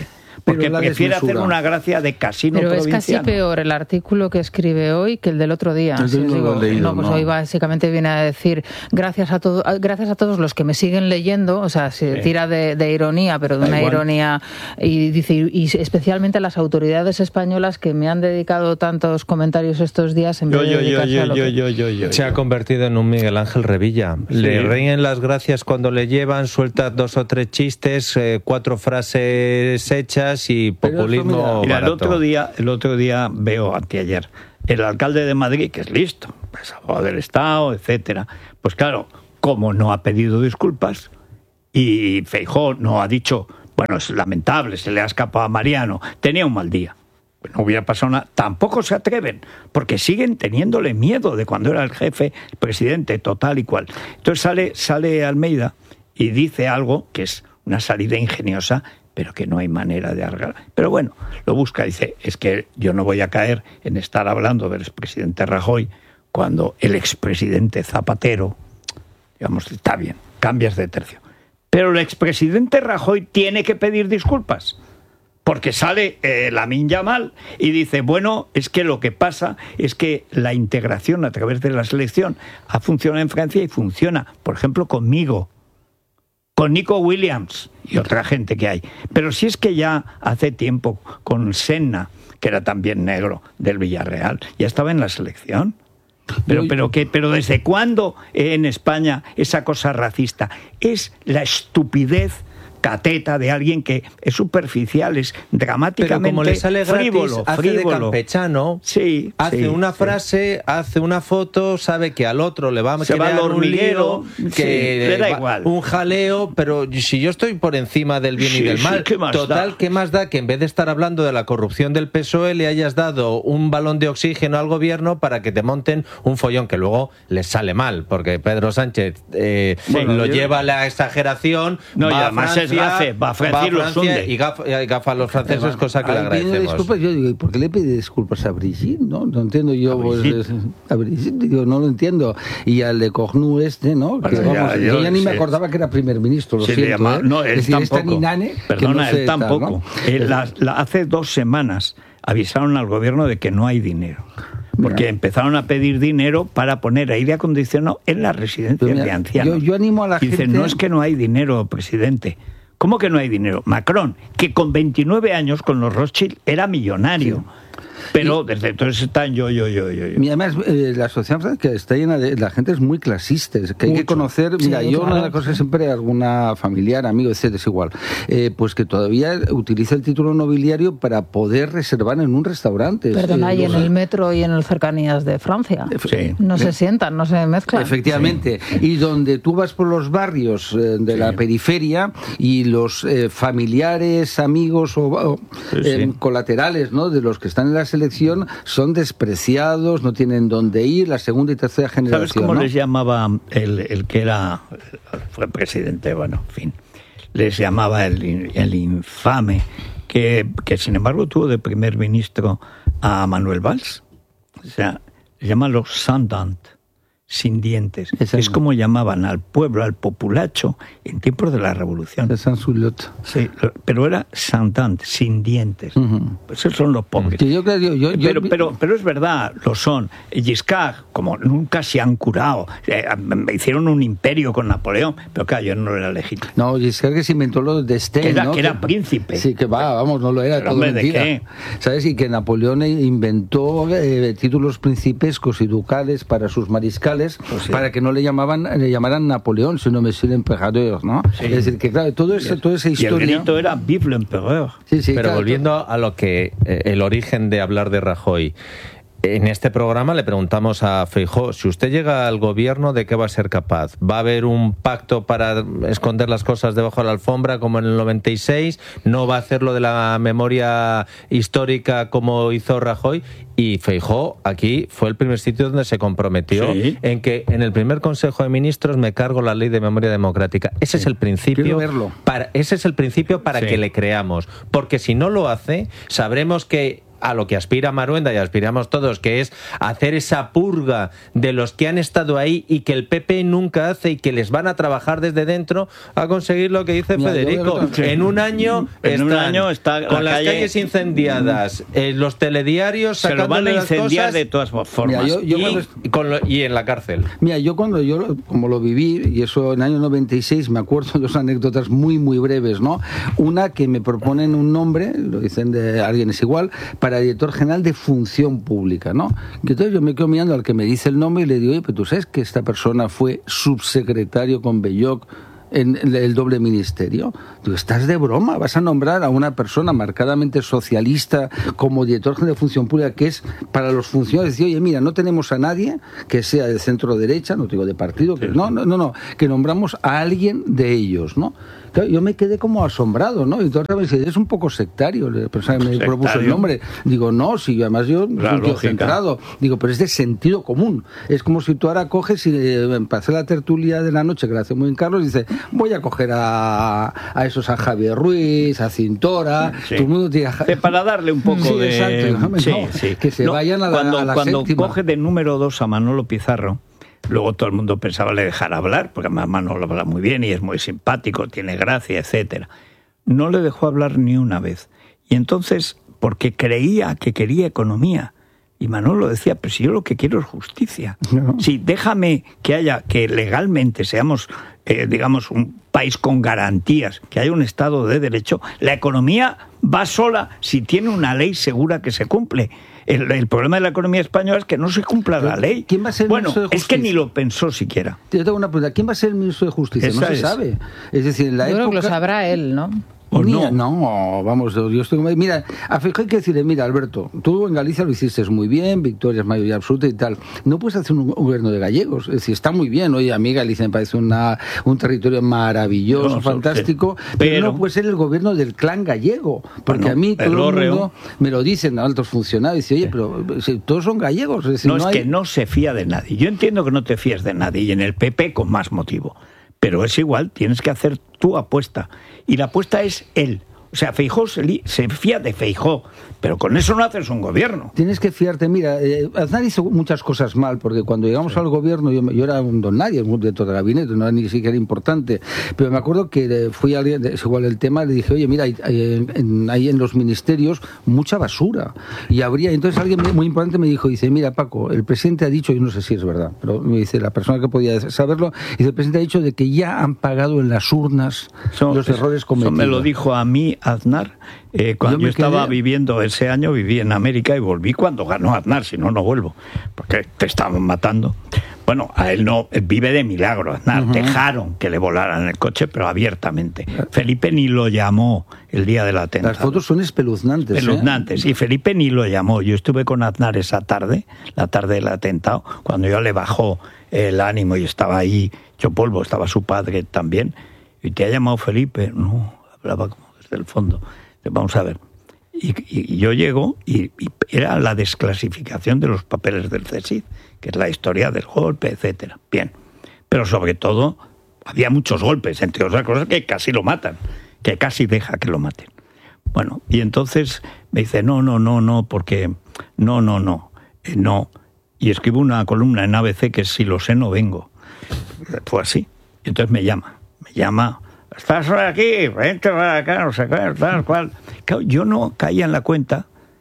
porque prefiere hacer una gracia de casino Pero provinciano. Es casi peor el artículo que escribe hoy que el del otro día. Sí, no digo, lo he leído, no, pues no. hoy básicamente viene a decir gracias a todo, gracias a todos los que me siguen leyendo, o sea, se sí. tira de, de ironía, pero de da una igual. ironía, y dice, y especialmente a las autoridades españolas que me han dedicado tantos comentarios estos días en Yo, vez de yo, yo, dedicarse yo, a lo yo, que... yo, yo, yo, Se ha convertido en un Miguel Ángel Revilla. Sí. Le ríen las gracias cuando le llevan, suelta dos o tres chistes, eh, cuatro frases hechas y populismo Mira, el barato. otro día, el otro día veo, anteayer, el alcalde de Madrid, que es listo, es abogado del Estado, etcétera. Pues claro, como no ha pedido disculpas y Feijóo no ha dicho, bueno, es lamentable, se le ha escapado a Mariano, tenía un mal día. No hubiera pasado nada. Tampoco se atreven, porque siguen teniéndole miedo de cuando era el jefe, el presidente, total y cual. Entonces sale, sale Almeida y dice algo que es una salida ingeniosa, pero que no hay manera de arreglar. Pero bueno, lo busca, dice, es que yo no voy a caer en estar hablando del expresidente Rajoy cuando el expresidente Zapatero, digamos, está bien, cambias de tercio. Pero el expresidente Rajoy tiene que pedir disculpas. Porque sale eh, Lamine Yamal y dice, bueno, es que lo que pasa es que la integración a través de la selección ha funcionado en Francia y funciona, por ejemplo, conmigo, con Nico Williams y otra gente que hay. Pero si es que ya hace tiempo con Senna, que era también negro del Villarreal, ya estaba en la selección. Pero, pero, ¿qué? ¿Pero desde cuándo en España esa cosa racista? Es la estupidez cateta de alguien que es superficial, es dramáticamente Pero como le sale gratis, frívolo, hace frívolo. de campechano, sí, hace sí, una sí. frase, hace una foto, sabe que al otro le va a Se va crear al hormiguero, un lío, sí, que le da va- igual. un jaleo, pero si yo estoy por encima del bien Sí, y del sí, mal, ¿qué más total, da? ¿qué más da que en vez de estar hablando de la corrupción del P S O E le hayas dado un balón de oxígeno al gobierno para que te monten un follón que luego les sale mal, porque Pedro Sánchez eh, Bueno, lo yo- lleva a la exageración, No, y va a además es Francia, gafe, va a Francia y los hunde. y gafa, y gafa a los franceses, cosa que le Ahí pidiendo agradecemos. disculpas, yo digo, ¿y por qué le pide disculpas a Brigitte? No, no entiendo yo. A pues, Brigitte. es- a Brigitte, digo, no lo entiendo. Y al de Cognou este, ¿no? Que, Bueno, ya, vamos, yo yo ya ni me sé. acordaba que era primer ministro, lo Sí, le siento. llama- ¿eh? No, él es decir, es tan tampoco. inane que Perdona, no sé él tal, tampoco. ¿no? Eh, la- la- hace dos semanas avisaron al gobierno de que no hay dinero. Porque Mira. empezaron a pedir dinero para poner aire acondicionado en las residencias Pero mira, de ancianos. yo- yo animo a la y dicen, gente- no es que no hay dinero, presidente. ¿Cómo que no hay dinero? Macron, que con veintinueve años con los Rothschild era millonario. Pero desde entonces están yo, yo, yo, yo. yo. Y además, eh, la sociedad que está llena de... La gente es muy clasista, es que hay Mucho. que conocer... Mira, Sí, yo claro. una de las cosas siempre, alguna familiar, amigo, etcétera, es igual, eh, pues que todavía utiliza el título nobiliario para poder reservar en un restaurante. Perdona, Eh, y en los- el metro y en las cercanías de Francia. Sí. No se sientan, no se mezclan. Efectivamente, y donde tú vas por los barrios eh, de Sí. la periferia y los eh, familiares, amigos o, o, Sí, eh, sí. colaterales, ¿no?, de los que están en la selección son despreciados, no tienen dónde ir, la segunda y tercera generación. ¿Sabes cómo ¿no? les llamaba el, el que era, fue presidente, bueno, en fin, les llamaba el, in- el infame, que, que sin embargo tuvo de primer ministro a Manuel Valls? O sea, le llaman los Sundant, sin dientes. Exacto. Es como llamaban al pueblo, al populacho, en tiempos de la Revolución. De San Sulot. Sí, lo- pero era Sundant, sin dientes. Ujú. Pues esos son los pobres. Que yo creo- yo- yo- yo- pero, pero, pero es verdad, lo son. Giscard, como nunca se han curado, eh, hicieron un imperio con Napoleón, pero claro, yo no era legítimo. No, Giscard que se inventó lo de Stein, Que era- ¿no? que era príncipe. Sí, que va, vamos, no lo era, Pero, todo hombre, ¿de mentira. qué? ¿Sabes? Y que Napoleón inventó eh, títulos principescos y ducales para sus mariscales, Pues sí. para que no le llamaban le llamaran Napoleón, sino Monsieur l'Emperador, ¿no? Sí. Es decir, que claro, todo ese, toda esa Y el historia... grito era Vive l'Empereur. Sí, sí, Pero claro, volviendo a lo que eh, el origen de hablar de Rajoy. En este programa le preguntamos a Feijóo, si usted llega al gobierno, ¿de qué va a ser capaz? ¿Va a haber un pacto para esconder las cosas debajo de la alfombra como en el noventa y seis? ¿No va a hacer lo de la memoria histórica como hizo Rajoy? Y Feijóo aquí fue el primer sitio donde se comprometió Sí. en que en el primer Consejo de Ministros me cargo la ley de memoria democrática. Ese es el principio. Quiero verlo. Para, ese es el principio para Sí. que le creamos. Porque si no lo hace, sabremos que a lo que aspira Maruenda y aspiramos todos, que es hacer esa purga de los que han estado ahí y que el P P nunca hace y que les van a trabajar desde dentro a conseguir lo que dice Mira, Federico. Yo, yo, yo, en un año en están un año está con la las calle, calles incendiadas, eh, los telediarios se lo van a incendiar de todas formas. Mira, yo, yo y, cuando... con lo, y en la cárcel. Mira, yo cuando yo, como lo viví, y eso en el año noventa y seis, me acuerdo de dos anécdotas muy, muy breves, ¿no? Una que me proponen un nombre, lo dicen de alguien es igual, para director general de Función Pública, ¿no? Y entonces yo me quedo mirando al que me dice el nombre y le digo, oye, pero tú sabes que esta persona fue subsecretario con Belloc en el doble ministerio. Tú estás de broma, vas a nombrar a una persona marcadamente socialista como director general de Función Pública, que es para los funcionarios decir, oye, mira, no tenemos a nadie que sea de centro derecha, no te digo de partido, que no, no, no, no, que nombramos a alguien de ellos, ¿no? Claro, yo me quedé como asombrado, ¿no? Y entonces me dice, es un poco sectario, la persona que me ¿Sectario? propuso el nombre. Digo, no, si además yo soy un tío centrado. Digo, pero es de sentido común. Es como si tú ahora coges y eh, para hacer la tertulia de la noche, que la hace muy bien Carlos, y dice, voy a coger a, a esos, a Javier Ruiz, a Cintora, sí. todo el mundo tiene... Sí, para darle un poco sí, de... Exacto, no, sí, no, sí. Que se no, vayan a la, cuando, a la cuando séptima. Coge de número dos a Manolo Pizarro, luego todo el mundo pensaba le dejar hablar, porque además Manolo habla muy bien y es muy simpático, tiene gracia, etcétera. No le dejó hablar ni una vez. Y entonces, porque creía que quería economía, y Manolo decía, pero si yo lo que quiero es justicia. No. Si déjame que haya, que legalmente seamos, eh, digamos, un país con garantías, que haya un Estado de Derecho, la economía va sola si tiene una ley segura que se cumple. El, el problema de la economía española es que no se cumpla la ley. ¿Quién va a ser el bueno, ministro de Justicia? Es que ni lo pensó siquiera. Yo tengo una pregunta. ¿Quién va a ser el ministro de Justicia? Esa no se es. sabe. Es decir, en la Yo época... creo que lo sabrá él, ¿no? ¿O Mira, no? no, vamos, yo estoy... Mira, a Feijóo hay que decirle, mira, Alberto, tú en Galicia lo hiciste muy bien, victorias, mayoría absoluta y tal. No puedes hacer un gobierno de gallegos. Es decir, está muy bien, oye, a mí Galicia me parece una, un territorio maravilloso, no, fantástico, sí. pero, pero no puede ser el gobierno del clan gallego. Porque bueno, a mí todo el mundo me lo dicen, altos funcionarios, y dice, oye, pero si, todos son gallegos. Es decir, no, no es hay... que no se fía de nadie. Yo entiendo que no te fías de nadie, y en el P P con más motivo. Pero es igual, tienes que hacer tu apuesta. Y la apuesta es él. O sea, Feijóo se, li- se fía de Feijóo, pero con eso no haces un gobierno. Tienes que fiarte. Mira, eh, Aznar hizo muchas cosas mal, porque cuando llegamos sí. al gobierno, yo, yo era un don nadie, un director de gabinete, no era ni siquiera importante, pero me acuerdo que fui a alguien, es igual el tema, le dije, oye, mira, hay, hay, en, hay en los ministerios mucha basura, y habría, entonces alguien muy importante me dijo, dice, mira, Paco, el presidente ha dicho, y no sé si es verdad, pero me dice, la persona que podía saberlo, dice, el presidente ha dicho de que ya han pagado en las urnas son, los errores cometidos. Eso me lo dijo a mí Aznar, eh, cuando yo, yo estaba quedé... viviendo ese año, viví en América y volví cuando ganó Aznar, si no, no vuelvo, porque te estaban matando. Bueno, a él no, él vive de milagro, Aznar. Uh-huh. Dejaron que le volaran el coche, pero abiertamente. Felipe ni lo llamó el día del atentado. Las fotos son espeluznantes. Espeluznantes, ¿eh? Y Felipe ni lo llamó. Yo estuve con Aznar esa tarde, la tarde del atentado, cuando yo le bajó el ánimo y estaba ahí hecho polvo, estaba su padre también. ¿Y te ha llamado Felipe? No, hablaba como desde el fondo. Vamos a ver. Y, y, y yo llego y, y era la desclasificación de los papeles del C S I D, que es la historia del golpe, etcétera. Bien. Pero sobre todo, había muchos golpes, entre otras cosas, que casi lo matan, que casi deja que lo maten. Bueno, y entonces me dice, no, no, no, no, porque no, no, no, eh, no. Y escribo una columna en A B C que es si lo sé, no vengo. Fue así. Y entonces me llama, me llama... Estás aquí, vente para acá, no sé qué, tal cual. Claro, yo no caía en la cuenta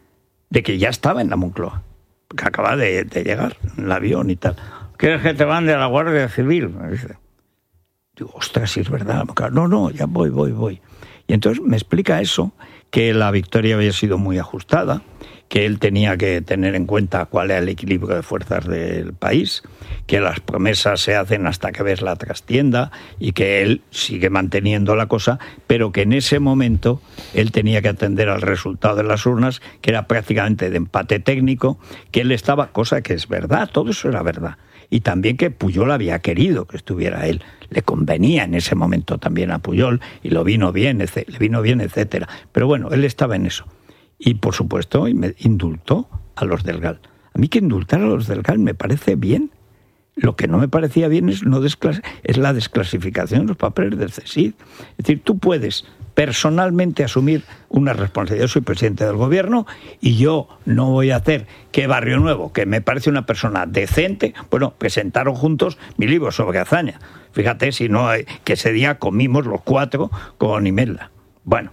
de que ya estaba en la Moncloa, que acaba de, de llegar en el avión y tal. ¿Quieres que te mande a la Guardia Civil? Me dice. Digo, ostras, si es verdad. No, no, ya voy, voy, voy. Y entonces me explica eso, que la victoria había sido muy ajustada, que él tenía que tener en cuenta cuál era el equilibrio de fuerzas del país, que las promesas se hacen hasta que ves la trastienda y que él sigue manteniendo la cosa, pero que en ese momento él tenía que atender al resultado de las urnas, que era prácticamente de empate técnico, que él estaba, cosa que es verdad, todo eso era verdad. Y también que Pujol había querido que estuviera él, le convenía en ese momento también a Pujol y lo vino bien, le vino bien, etcétera. Pero bueno, él estaba en eso. Y por supuesto indultó a los del G A L. A mí que indultar a los del G A L me parece bien. Lo que no me parecía bien es, no desclas- es la desclasificación de los papeles del C S I D. Es decir, tú puedes personalmente asumir una responsabilidad. Yo soy presidente del gobierno y yo no voy a hacer que Barrio Nuevo, que me parece una persona decente, bueno, presentaron juntos mi libro sobre Azaña. Fíjate si no, que ese día comimos los cuatro con Imelda. Bueno,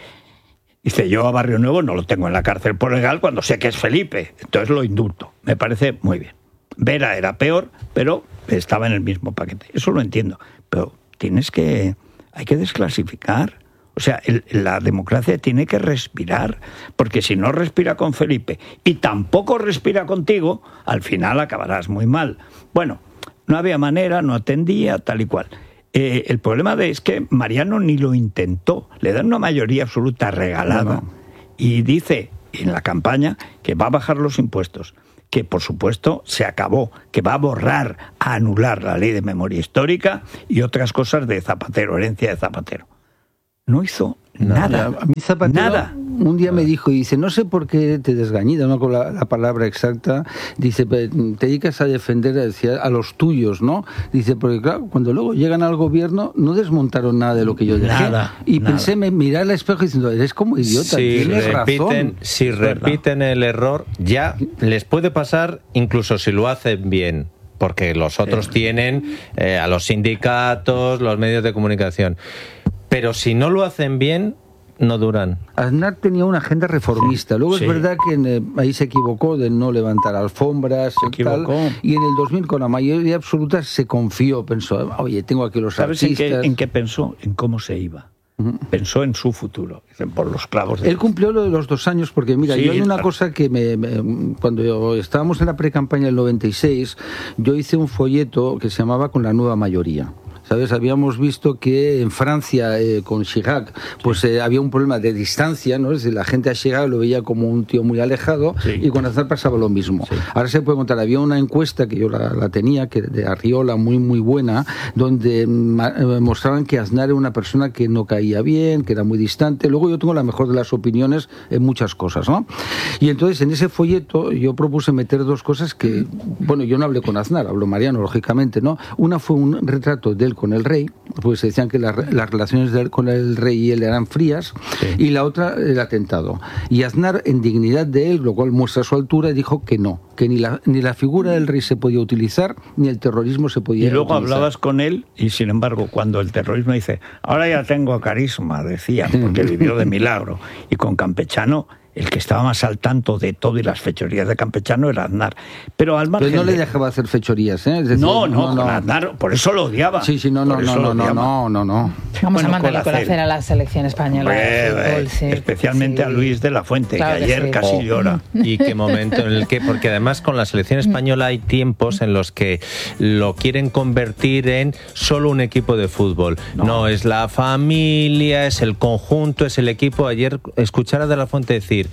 dice, yo a Barrio Nuevo no lo tengo en la cárcel por legal cuando sé que es Felipe, entonces lo indulto. Me parece muy bien. Vera era peor, pero estaba en el mismo paquete. Eso lo entiendo, pero tienes que, hay que desclasificar. O sea, el, la democracia tiene que respirar, porque si no respira con Felipe y tampoco respira contigo, al final acabarás muy mal. Bueno, no había manera, no atendía, tal y cual. Eh, el problema de, es que Mariano ni lo intentó, le dan una mayoría absoluta regalada, no, no. Y dice en la campaña que va a bajar los impuestos, que por supuesto se acabó, que va a borrar, a anular la ley de memoria histórica y otras cosas de Zapatero, herencia de Zapatero. No hizo nada. A mí Zapatero nada. Un día me dijo, y dice, no sé por qué te desgañida, no con la, la palabra exacta, dice, te dedicas a defender decía, a los tuyos, ¿no? Dice, porque claro, cuando luego llegan al gobierno no desmontaron nada de lo que yo dejé. Nada, y nada. pensé, me miré al espejo diciendo, eres como idiota, si tienes repiten, razón. Si repiten el error, ya les puede pasar, incluso si lo hacen bien. Porque los otros tienen eh, a los sindicatos, los medios de comunicación. Pero si no lo hacen bien, no duran. Aznar tenía una agenda reformista. Luego sí. Es verdad que en, eh, ahí se equivocó de no levantar alfombras se y tal. Y en el dos mil, con la mayoría absoluta, se confió. Pensó, oye, tengo aquí los ¿Sabes artistas. ¿Sabes en, en qué pensó? En cómo se iba. Uh-huh. Pensó en su futuro, por los clavos de... Él cumplió lo de los dos años, porque mira, sí, yo hay una claro. cosa que me, me cuando yo, estábamos en la pre-campaña del noventa y seis, yo hice un folleto que se llamaba Con la nueva mayoría. ¿Sabes? Habíamos visto que en Francia, eh, con Chirac, pues sí. eh, había un problema de distancia, ¿no? Es decir, la gente a Chirac lo veía como un tío muy alejado, sí. y con Aznar pasaba lo mismo. Sí. Ahora se puede contar, había una encuesta que yo la, la tenía, que de Arriola, muy muy buena, donde ma- mostraban que Aznar era una persona que no caía bien, que era muy distante. Luego yo tengo la mejor de las opiniones en muchas cosas, ¿no? Y entonces en ese folleto yo propuse meter dos cosas que, bueno, yo no hablé con Aznar, habló Mariano, lógicamente, ¿no? Una fue un retrato de él con el rey, pues se decían que la, las relaciones de él con el rey y él eran frías, sí. y la otra, el atentado. Y Aznar, en dignidad de él, lo cual muestra su altura, dijo que no, que ni la, ni la figura del rey se podía utilizar, ni el terrorismo se podía utilizar. Y luego utilizar. Hablabas con él, y sin embargo, cuando el terrorismo dice, ahora ya tengo carisma, decía, porque vivió de milagro, y con Campechano, el que estaba más al tanto de todo y las fechorías de Campechano era Aznar. Pero al margen... Pero no le de... dejaba hacer fechorías, ¿eh? Es decir, no, no, no, no. Aznar, por eso lo odiaba. Sí, sí, no, no, no, no, no, no, no, no. Vamos bueno, a mandarle con la cera a la selección española. Pues, de fútbol, sí, sí. especialmente a Luis de la Fuente, claro que ayer que sí. casi oh, llora. Y qué momento en el que, porque además con la selección española hay tiempos en los que lo quieren convertir en solo un equipo de fútbol. No, no es la familia, es el conjunto, es el equipo. Ayer escuchar a de la Fuente decir...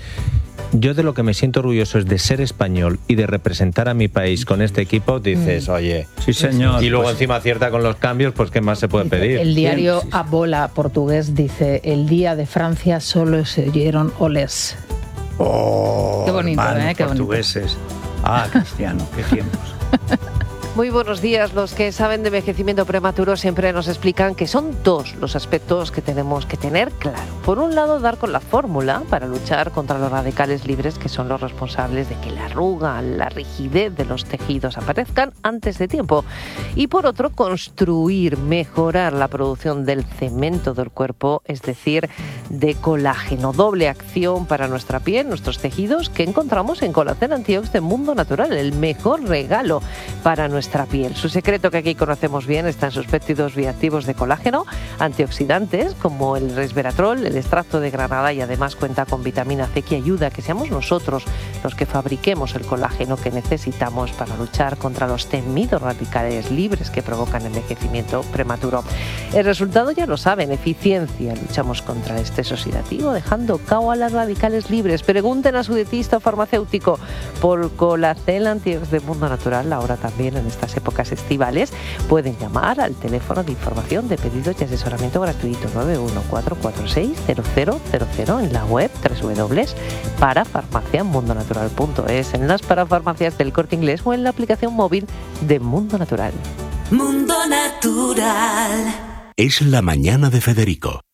Yo de lo que me siento orgulloso es de ser español y de representar a mi país con este equipo, dices, oye... Sí, señor. Y luego pues, encima acierta con los cambios, pues ¿qué más se puede pedir? El diario A Bola portugués dice, el día de Francia solo se oyeron olés. Oh, qué bonito, hermano, ¿eh? Qué portugueses. Bonito. Ah, Cristiano, qué tiempos. Muy buenos días. Los que saben de envejecimiento prematuro siempre nos explican que son dos los aspectos que tenemos que tener claro. Por un lado, dar con la fórmula para luchar contra los radicales libres que son los responsables de que la arruga, la rigidez de los tejidos aparezcan antes de tiempo. Y por otro, construir, mejorar la producción del cemento del cuerpo, es decir, de colágeno. Doble acción para nuestra piel, nuestros tejidos, que encontramos en Colacel Antiox de Mundo Natural, el mejor regalo para nuestra nuestra piel. Su secreto, que aquí conocemos bien, está en sus péptidos bioactivos de colágeno, antioxidantes como el resveratrol, el extracto de granada, y además cuenta con vitamina C que ayuda a que seamos nosotros los que fabriquemos el colágeno que necesitamos para luchar contra los temidos radicales libres que provocan envejecimiento prematuro. El resultado ya lo saben, eficiencia. Luchamos contra el estrés oxidativo dejando cao a las radicales libres. Pregunten a su dietista o farmacéutico por Colacel Antiox de Mundo Natural, ahora también en estas épocas estivales. Pueden llamar al teléfono de información de pedidos y asesoramiento gratuito nueve uno cuatro cuatro seis cero cero cero cero en la web doble u doble u doble u punto parafarmacia mundo natural punto es, en las parafarmacias del Corte Inglés o en la aplicación móvil de Mundo Natural. Mundo Natural. Es la mañana de Federico,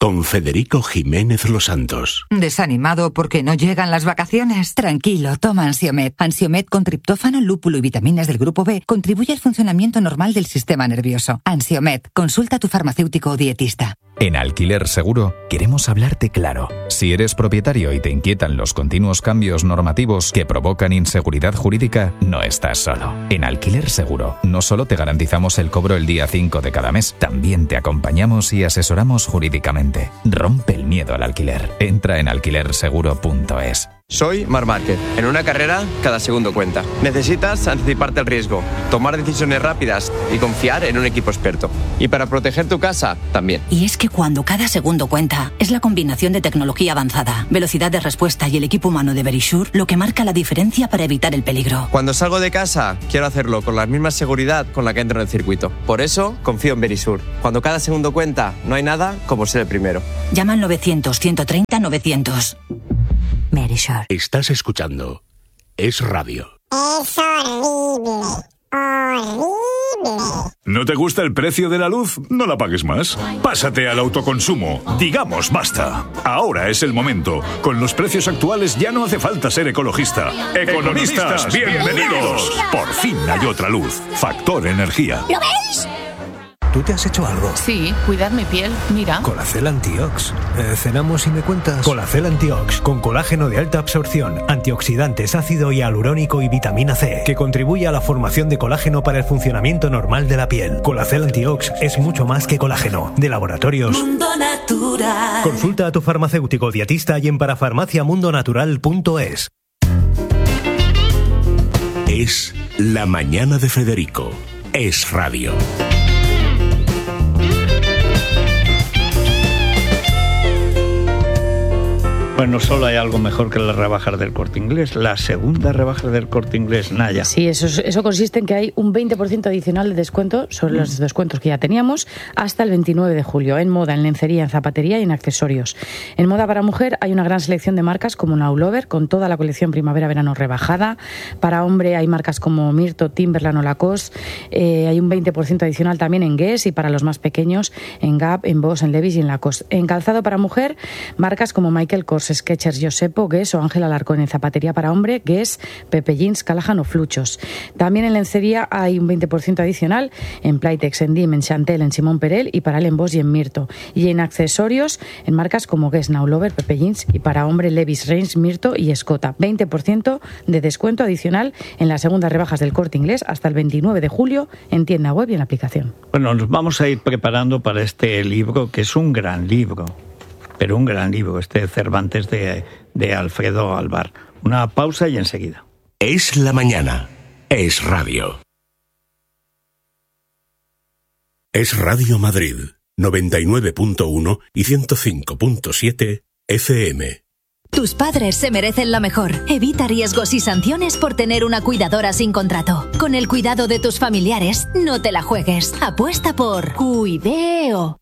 con Federico Jiménez Los Santos. ¿Desanimado porque no llegan las vacaciones? Tranquilo, toma Ansiomed. Ansiomed con triptófano, lúpulo y vitaminas del grupo B contribuye al funcionamiento normal del sistema nervioso. Ansiomed, consulta a tu farmacéutico o dietista. En Alquiler Seguro queremos hablarte claro. Si eres propietario y te inquietan los continuos cambios normativos que provocan inseguridad jurídica, no estás solo. En Alquiler Seguro no solo te garantizamos el cobro el día cinco de cada mes, también te acompañamos y asesoramos jurídicamente. Rompe el miedo al alquiler. Entra en alquiler seguro punto es. Soy Marc Márquez. En una carrera, cada segundo cuenta. Necesitas anticiparte al riesgo, tomar decisiones rápidas y confiar en un equipo experto. Y para proteger tu casa, también. Y es que cuando cada segundo cuenta, es la combinación de tecnología avanzada, velocidad de respuesta y el equipo humano de Verisure lo que marca la diferencia para evitar el peligro. Cuando salgo de casa, quiero hacerlo con la misma seguridad con la que entro en el circuito. Por eso, confío en Verisure. Cuando cada segundo cuenta, no hay nada como ser el primero. Llama al novecientos, ciento treinta, novecientos. Verisure. Estás escuchando Es Radio. Es horrible, horrible. ¿No te gusta el precio de la luz? No la pagues más. Pásate al autoconsumo. Digamos basta. Ahora es el momento. Con los precios actuales ya no hace falta ser ecologista. Economistas, bienvenidos. Por fin hay otra luz. Factor Energía. ¿Lo veis? ¿Tú te has hecho algo? Sí, cuidar mi piel, mira. Colacel Antiox. Eh, ¿Cenamos y me cuentas? Colacel Antiox, con colágeno de alta absorción, antioxidantes, ácido hialurónico y vitamina C, que contribuye a la formación de colágeno para el funcionamiento normal de la piel. Colacel Antiox es mucho más que colágeno. De Laboratorios Mundo Natural. Consulta a tu farmacéutico dietista y en parafarmacia mundo natural punto es. Es La Mañana de Federico. Es Radio. Bueno, solo hay algo mejor que las rebajas del Corte Inglés. La segunda rebaja del Corte Inglés, Naya. Sí, eso, eso consiste en que hay un veinte por ciento adicional de descuento sobre los descuentos que ya teníamos hasta el veintinueve de julio, en moda, en lencería, en zapatería y en accesorios. En moda para mujer hay una gran selección de marcas como Now Lover, con toda la colección primavera-verano rebajada. Para hombre hay marcas como Mirto, Timberland o Lacoste. Eh, hay un veinte por ciento adicional también en Guess y para los más pequeños en Gap, en Boss, en Levi's y en Lacoste. En calzado para mujer, marcas como Michael Kors, Skechers, Josepo, Guess o Ángel Alarcón. En zapatería para hombre, Guess, Pepe Jeans, Callahan o Fluchos. También en lencería hay un veinte por ciento adicional en Playtex, en Dim, en Chantel, en Simón Perel y para el en Boss y en Mirto. Y en accesorios en marcas como Guess, Now Lover, Pepe Jeans y para hombre Levi's, Reigns, Mirto y Escota. veinte por ciento de descuento adicional en las segundas rebajas del Corte Inglés hasta el veintinueve de julio en tienda web y en aplicación. Bueno, nos vamos a ir preparando para este libro, que es un gran libro. Pero un gran libro, este Cervantes de, de Alfredo Alvar. Una pausa y enseguida. Es la mañana. Es Radio. Es Radio Madrid, noventa y nueve punto uno y ciento cinco punto siete F M. Tus padres se merecen lo mejor. Evita riesgos y sanciones por tener una cuidadora sin contrato. Con el cuidado de tus familiares, no te la juegues. Apuesta por Cuideo.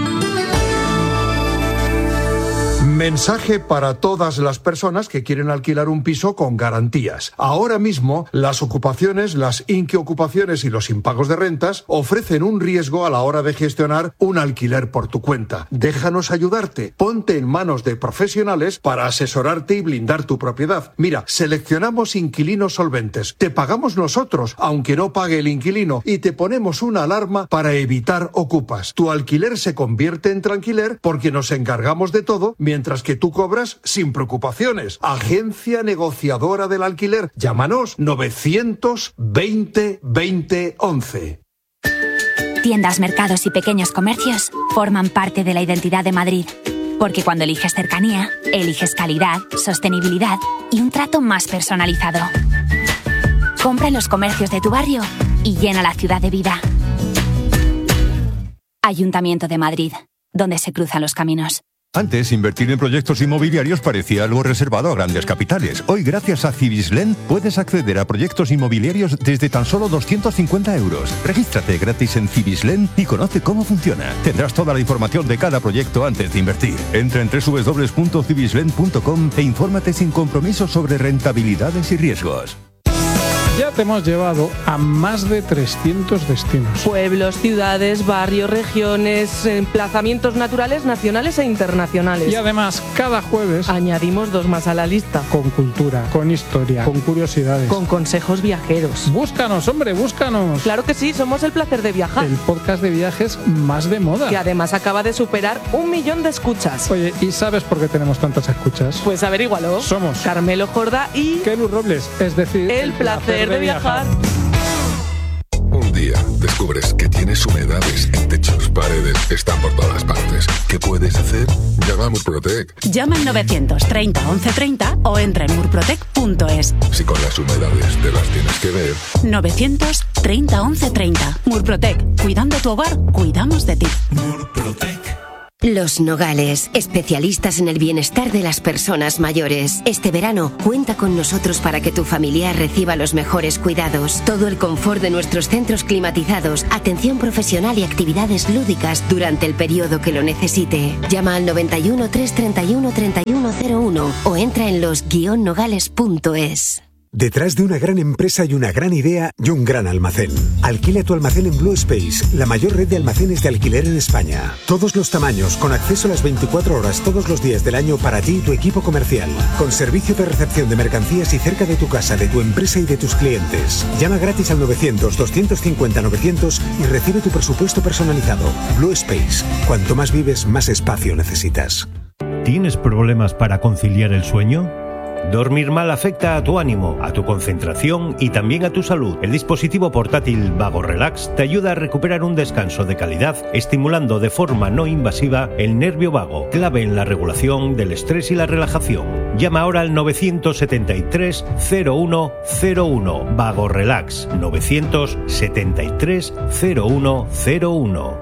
Mensaje para todas las personas que quieren alquilar un piso con garantías. Ahora mismo, las ocupaciones, las inquiocupaciones y los impagos de rentas ofrecen un riesgo a la hora de gestionar un alquiler por tu cuenta. Déjanos ayudarte. Ponte en manos de profesionales para asesorarte y blindar tu propiedad. Mira, seleccionamos inquilinos solventes. Te pagamos nosotros, aunque no pague el inquilino, y te ponemos una alarma para evitar ocupas. Tu alquiler se convierte en tranquiler porque nos encargamos de todo, mientras que tú cobras sin preocupaciones. Agencia negociadora del alquiler. Llámanos novecientos veinte veinte once. Tiendas, mercados y pequeños comercios forman parte de la identidad de Madrid. Porque cuando eliges cercanía, eliges calidad, sostenibilidad y un trato más personalizado. Compra en los comercios de tu barrio y llena la ciudad de vida. Ayuntamiento de Madrid, donde se cruzan los caminos. Antes, invertir en proyectos inmobiliarios parecía algo reservado a grandes capitales. Hoy, gracias a Cibislen, puedes acceder a proyectos inmobiliarios desde tan solo doscientos cincuenta euros. Regístrate gratis en Cibislen y conoce cómo funciona. Tendrás toda la información de cada proyecto antes de invertir. Entra en doble u doble u doble u punto cibislen punto com e infórmate sin compromiso sobre rentabilidades y riesgos. Ya te hemos llevado a más de trescientos destinos. Pueblos, ciudades, barrios, regiones, emplazamientos naturales, nacionales e internacionales. Y además, cada jueves añadimos dos más a la lista. Con cultura, con historia, con curiosidades, con consejos viajeros. Búscanos, hombre, búscanos. Claro que sí, somos El Placer de Viajar. El podcast de viajes más de moda. Que además acaba de superar un millón de escuchas. Oye, ¿y sabes por qué tenemos tantas escuchas? Pues averígualo. Somos Carmelo Jordá y Kelu Robles, es decir, El, el placer, placer de viajar. Un día descubres que tienes humedades en techos, paredes, están por todas partes. ¿Qué puedes hacer? Llama a Murprotec. Llama al novecientos treinta once treinta o entra en murprotec punto es. Si con las humedades te las tienes que ver. novecientos treinta once treinta. Murprotec. Cuidando tu hogar, cuidamos de ti. Murprotec. Los Nogales, especialistas en el bienestar de las personas mayores. Este verano, cuenta con nosotros para que tu familiar reciba los mejores cuidados. Todo el confort de nuestros centros climatizados, atención profesional y actividades lúdicas durante el periodo que lo necesite. Llama al noventa y uno, trescientos treinta y uno, treinta y uno cero uno o entra en los guion nogales punto es. Detrás de una gran empresa hay una gran idea y un gran almacén. Alquila tu almacén en Blue Space, la mayor red de almacenes de alquiler en España. Todos los tamaños, con acceso a las veinticuatro horas todos los días del año para ti y tu equipo comercial. Con servicio de recepción de mercancías y cerca de tu casa, de tu empresa y de tus clientes. Llama gratis al novecientos, doscientos cincuenta, novecientos y recibe tu presupuesto personalizado. Blue Space. Cuanto más vives, más espacio necesitas. ¿Tienes problemas para conciliar el sueño? Dormir mal afecta a tu ánimo, a tu concentración y también a tu salud. El dispositivo portátil Vago Relax te ayuda a recuperar un descanso de calidad, estimulando de forma no invasiva el nervio vago, clave en la regulación del estrés y la relajación. Llama ahora al novecientos setenta y tres cero uno cero uno. Vago Relax, novecientos setenta y tres cero uno cero uno.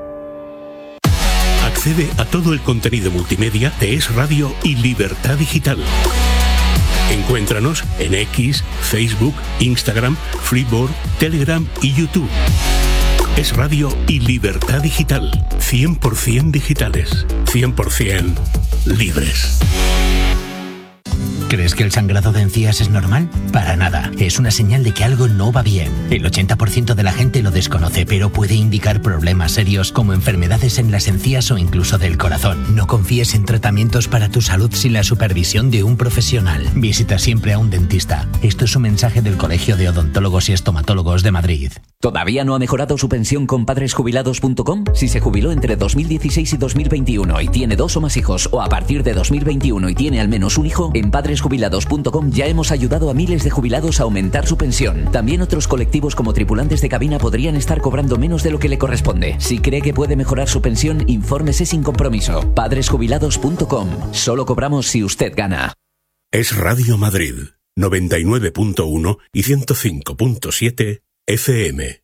Accede a todo el contenido multimedia de Es Radio y Libertad Digital. Encuéntranos en X, Facebook, Instagram, Freeboard, Telegram y YouTube. Es Radio y Libertad Digital. cien por ciento digitales. cien por ciento libres. ¿Crees que el sangrado de encías es normal? Para nada. Es una señal de que algo no va bien. El ochenta por ciento de la gente lo desconoce, pero puede indicar problemas serios como enfermedades en las encías o incluso del corazón. No confíes en tratamientos para tu salud sin la supervisión de un profesional. Visita siempre a un dentista. Esto es un mensaje del Colegio de Odontólogos y Estomatólogos de Madrid. ¿Todavía no ha mejorado su pensión con padres jubilados punto com? Si se jubiló entre dos mil dieciséis y dos mil veintiuno y tiene dos o más hijos, o a partir de dos mil veintiuno y tiene al menos un hijo, en padres jubilados punto com ya hemos ayudado a miles de jubilados a aumentar su pensión. También otros colectivos como tripulantes de cabina podrían estar cobrando menos de lo que le corresponde. Si cree que puede mejorar su pensión, infórmese sin compromiso. padres jubilados punto com. Solo cobramos si usted gana. Es Radio Madrid, noventa y nueve punto uno y ciento cinco punto siete F M.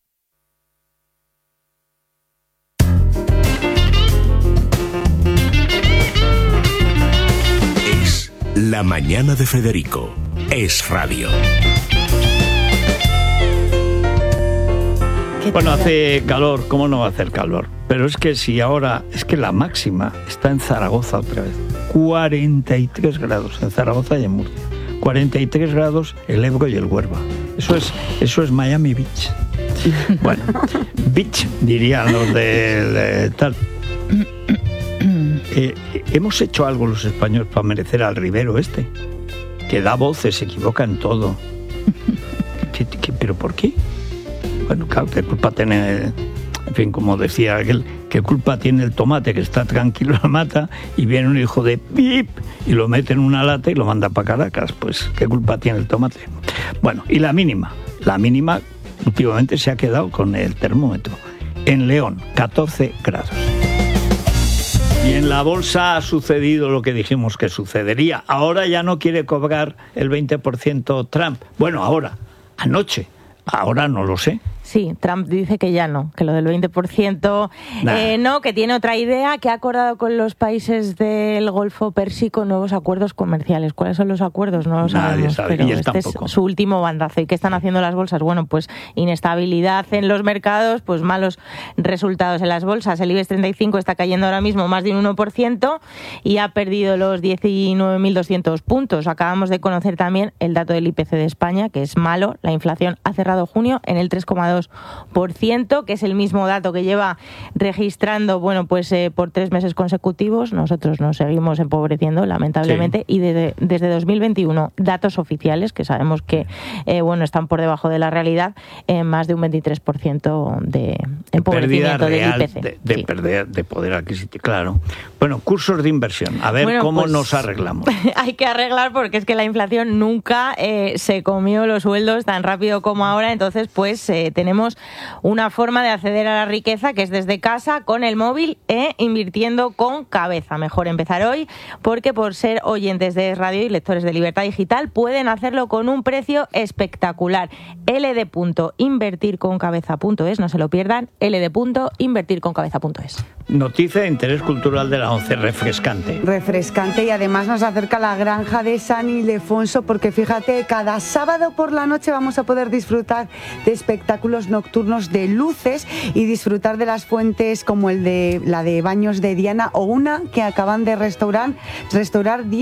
Es La Mañana de Federico. Es Radio. Bueno, hace calor, ¿cómo no va a hacer calor? Pero es que si ahora, es que la máxima está en Zaragoza otra vez. cuarenta y tres grados en Zaragoza y en Murcia. cuarenta y tres grados el Ebro y el Huelva. Eso es, eso es Miami Beach. Bueno, Beach dirían los de, de tal. Eh, hemos hecho algo los españoles para merecer al Rivero este, que da voces, se equivoca en todo. ¿Qué, qué, ¿Pero por qué? Bueno, claro, ¿qué culpa tiene? En fin, como decía aquel, ¿qué culpa tiene el tomate que está tranquilo en la mata y viene un hijo de pip y lo mete en una lata y lo manda para Caracas? Pues, ¿qué culpa tiene el tomate? Bueno, y la mínima. La mínima últimamente se ha quedado con el termómetro. En León, catorce grados. Y en la bolsa ha sucedido lo que dijimos que sucedería. Ahora ya no quiere cobrar el veinte por ciento Trump. Bueno, ahora, anoche. Ahora no lo sé. Sí, Trump dice que ya no, que lo del veinte por ciento eh, no, que tiene otra idea, que ha acordado con los países del Golfo Pérsico nuevos acuerdos comerciales. ¿Cuáles son los acuerdos? No lo sabemos, sabe, pero este tampoco. Es su último bandazo. ¿Y qué están haciendo las bolsas? Bueno, pues inestabilidad en los mercados, pues malos resultados en las bolsas. El IBEX treinta y cinco está cayendo ahora mismo más de un uno por ciento y ha perdido los diecinueve mil doscientos puntos. Acabamos de conocer también el dato del I P C de España, que es malo. La inflación ha cerrado junio en el tres coma dos por ciento, que es el mismo dato que lleva registrando, bueno, pues eh, por tres meses consecutivos. Nosotros nos seguimos empobreciendo, lamentablemente, sí. y de, desde dos mil veintiuno, datos oficiales, que sabemos que, eh, bueno, están por debajo de la realidad, en más de un veintitrés por ciento de empobrecimiento del I P C. De, de sí. perder de poder adquisitivo, claro. Bueno, cursos de inversión. A ver bueno, cómo pues, nos arreglamos. Hay que arreglar porque es que la inflación nunca eh, se comió los sueldos tan rápido como ahora. Entonces, pues eh, tenemos una forma de acceder a la riqueza que es desde casa, con el móvil e invirtiendo con cabeza. Mejor empezar hoy porque por ser oyentes de Radio y lectores de Libertad Digital pueden hacerlo con un precio espectacular. L D punto invertir con cabeza punto es, no se lo pierdan, L D punto invertir con cabeza punto es. Noticia de interés cultural de la ONCE, refrescante. Refrescante, y además nos acerca a la granja de San Ildefonso, porque fíjate, cada sábado por la noche vamos a poder disfrutar de espectáculos nocturnos de luces y disfrutar de las fuentes como el de la de Baños de Diana, o una que acaban de restaurar, restaurar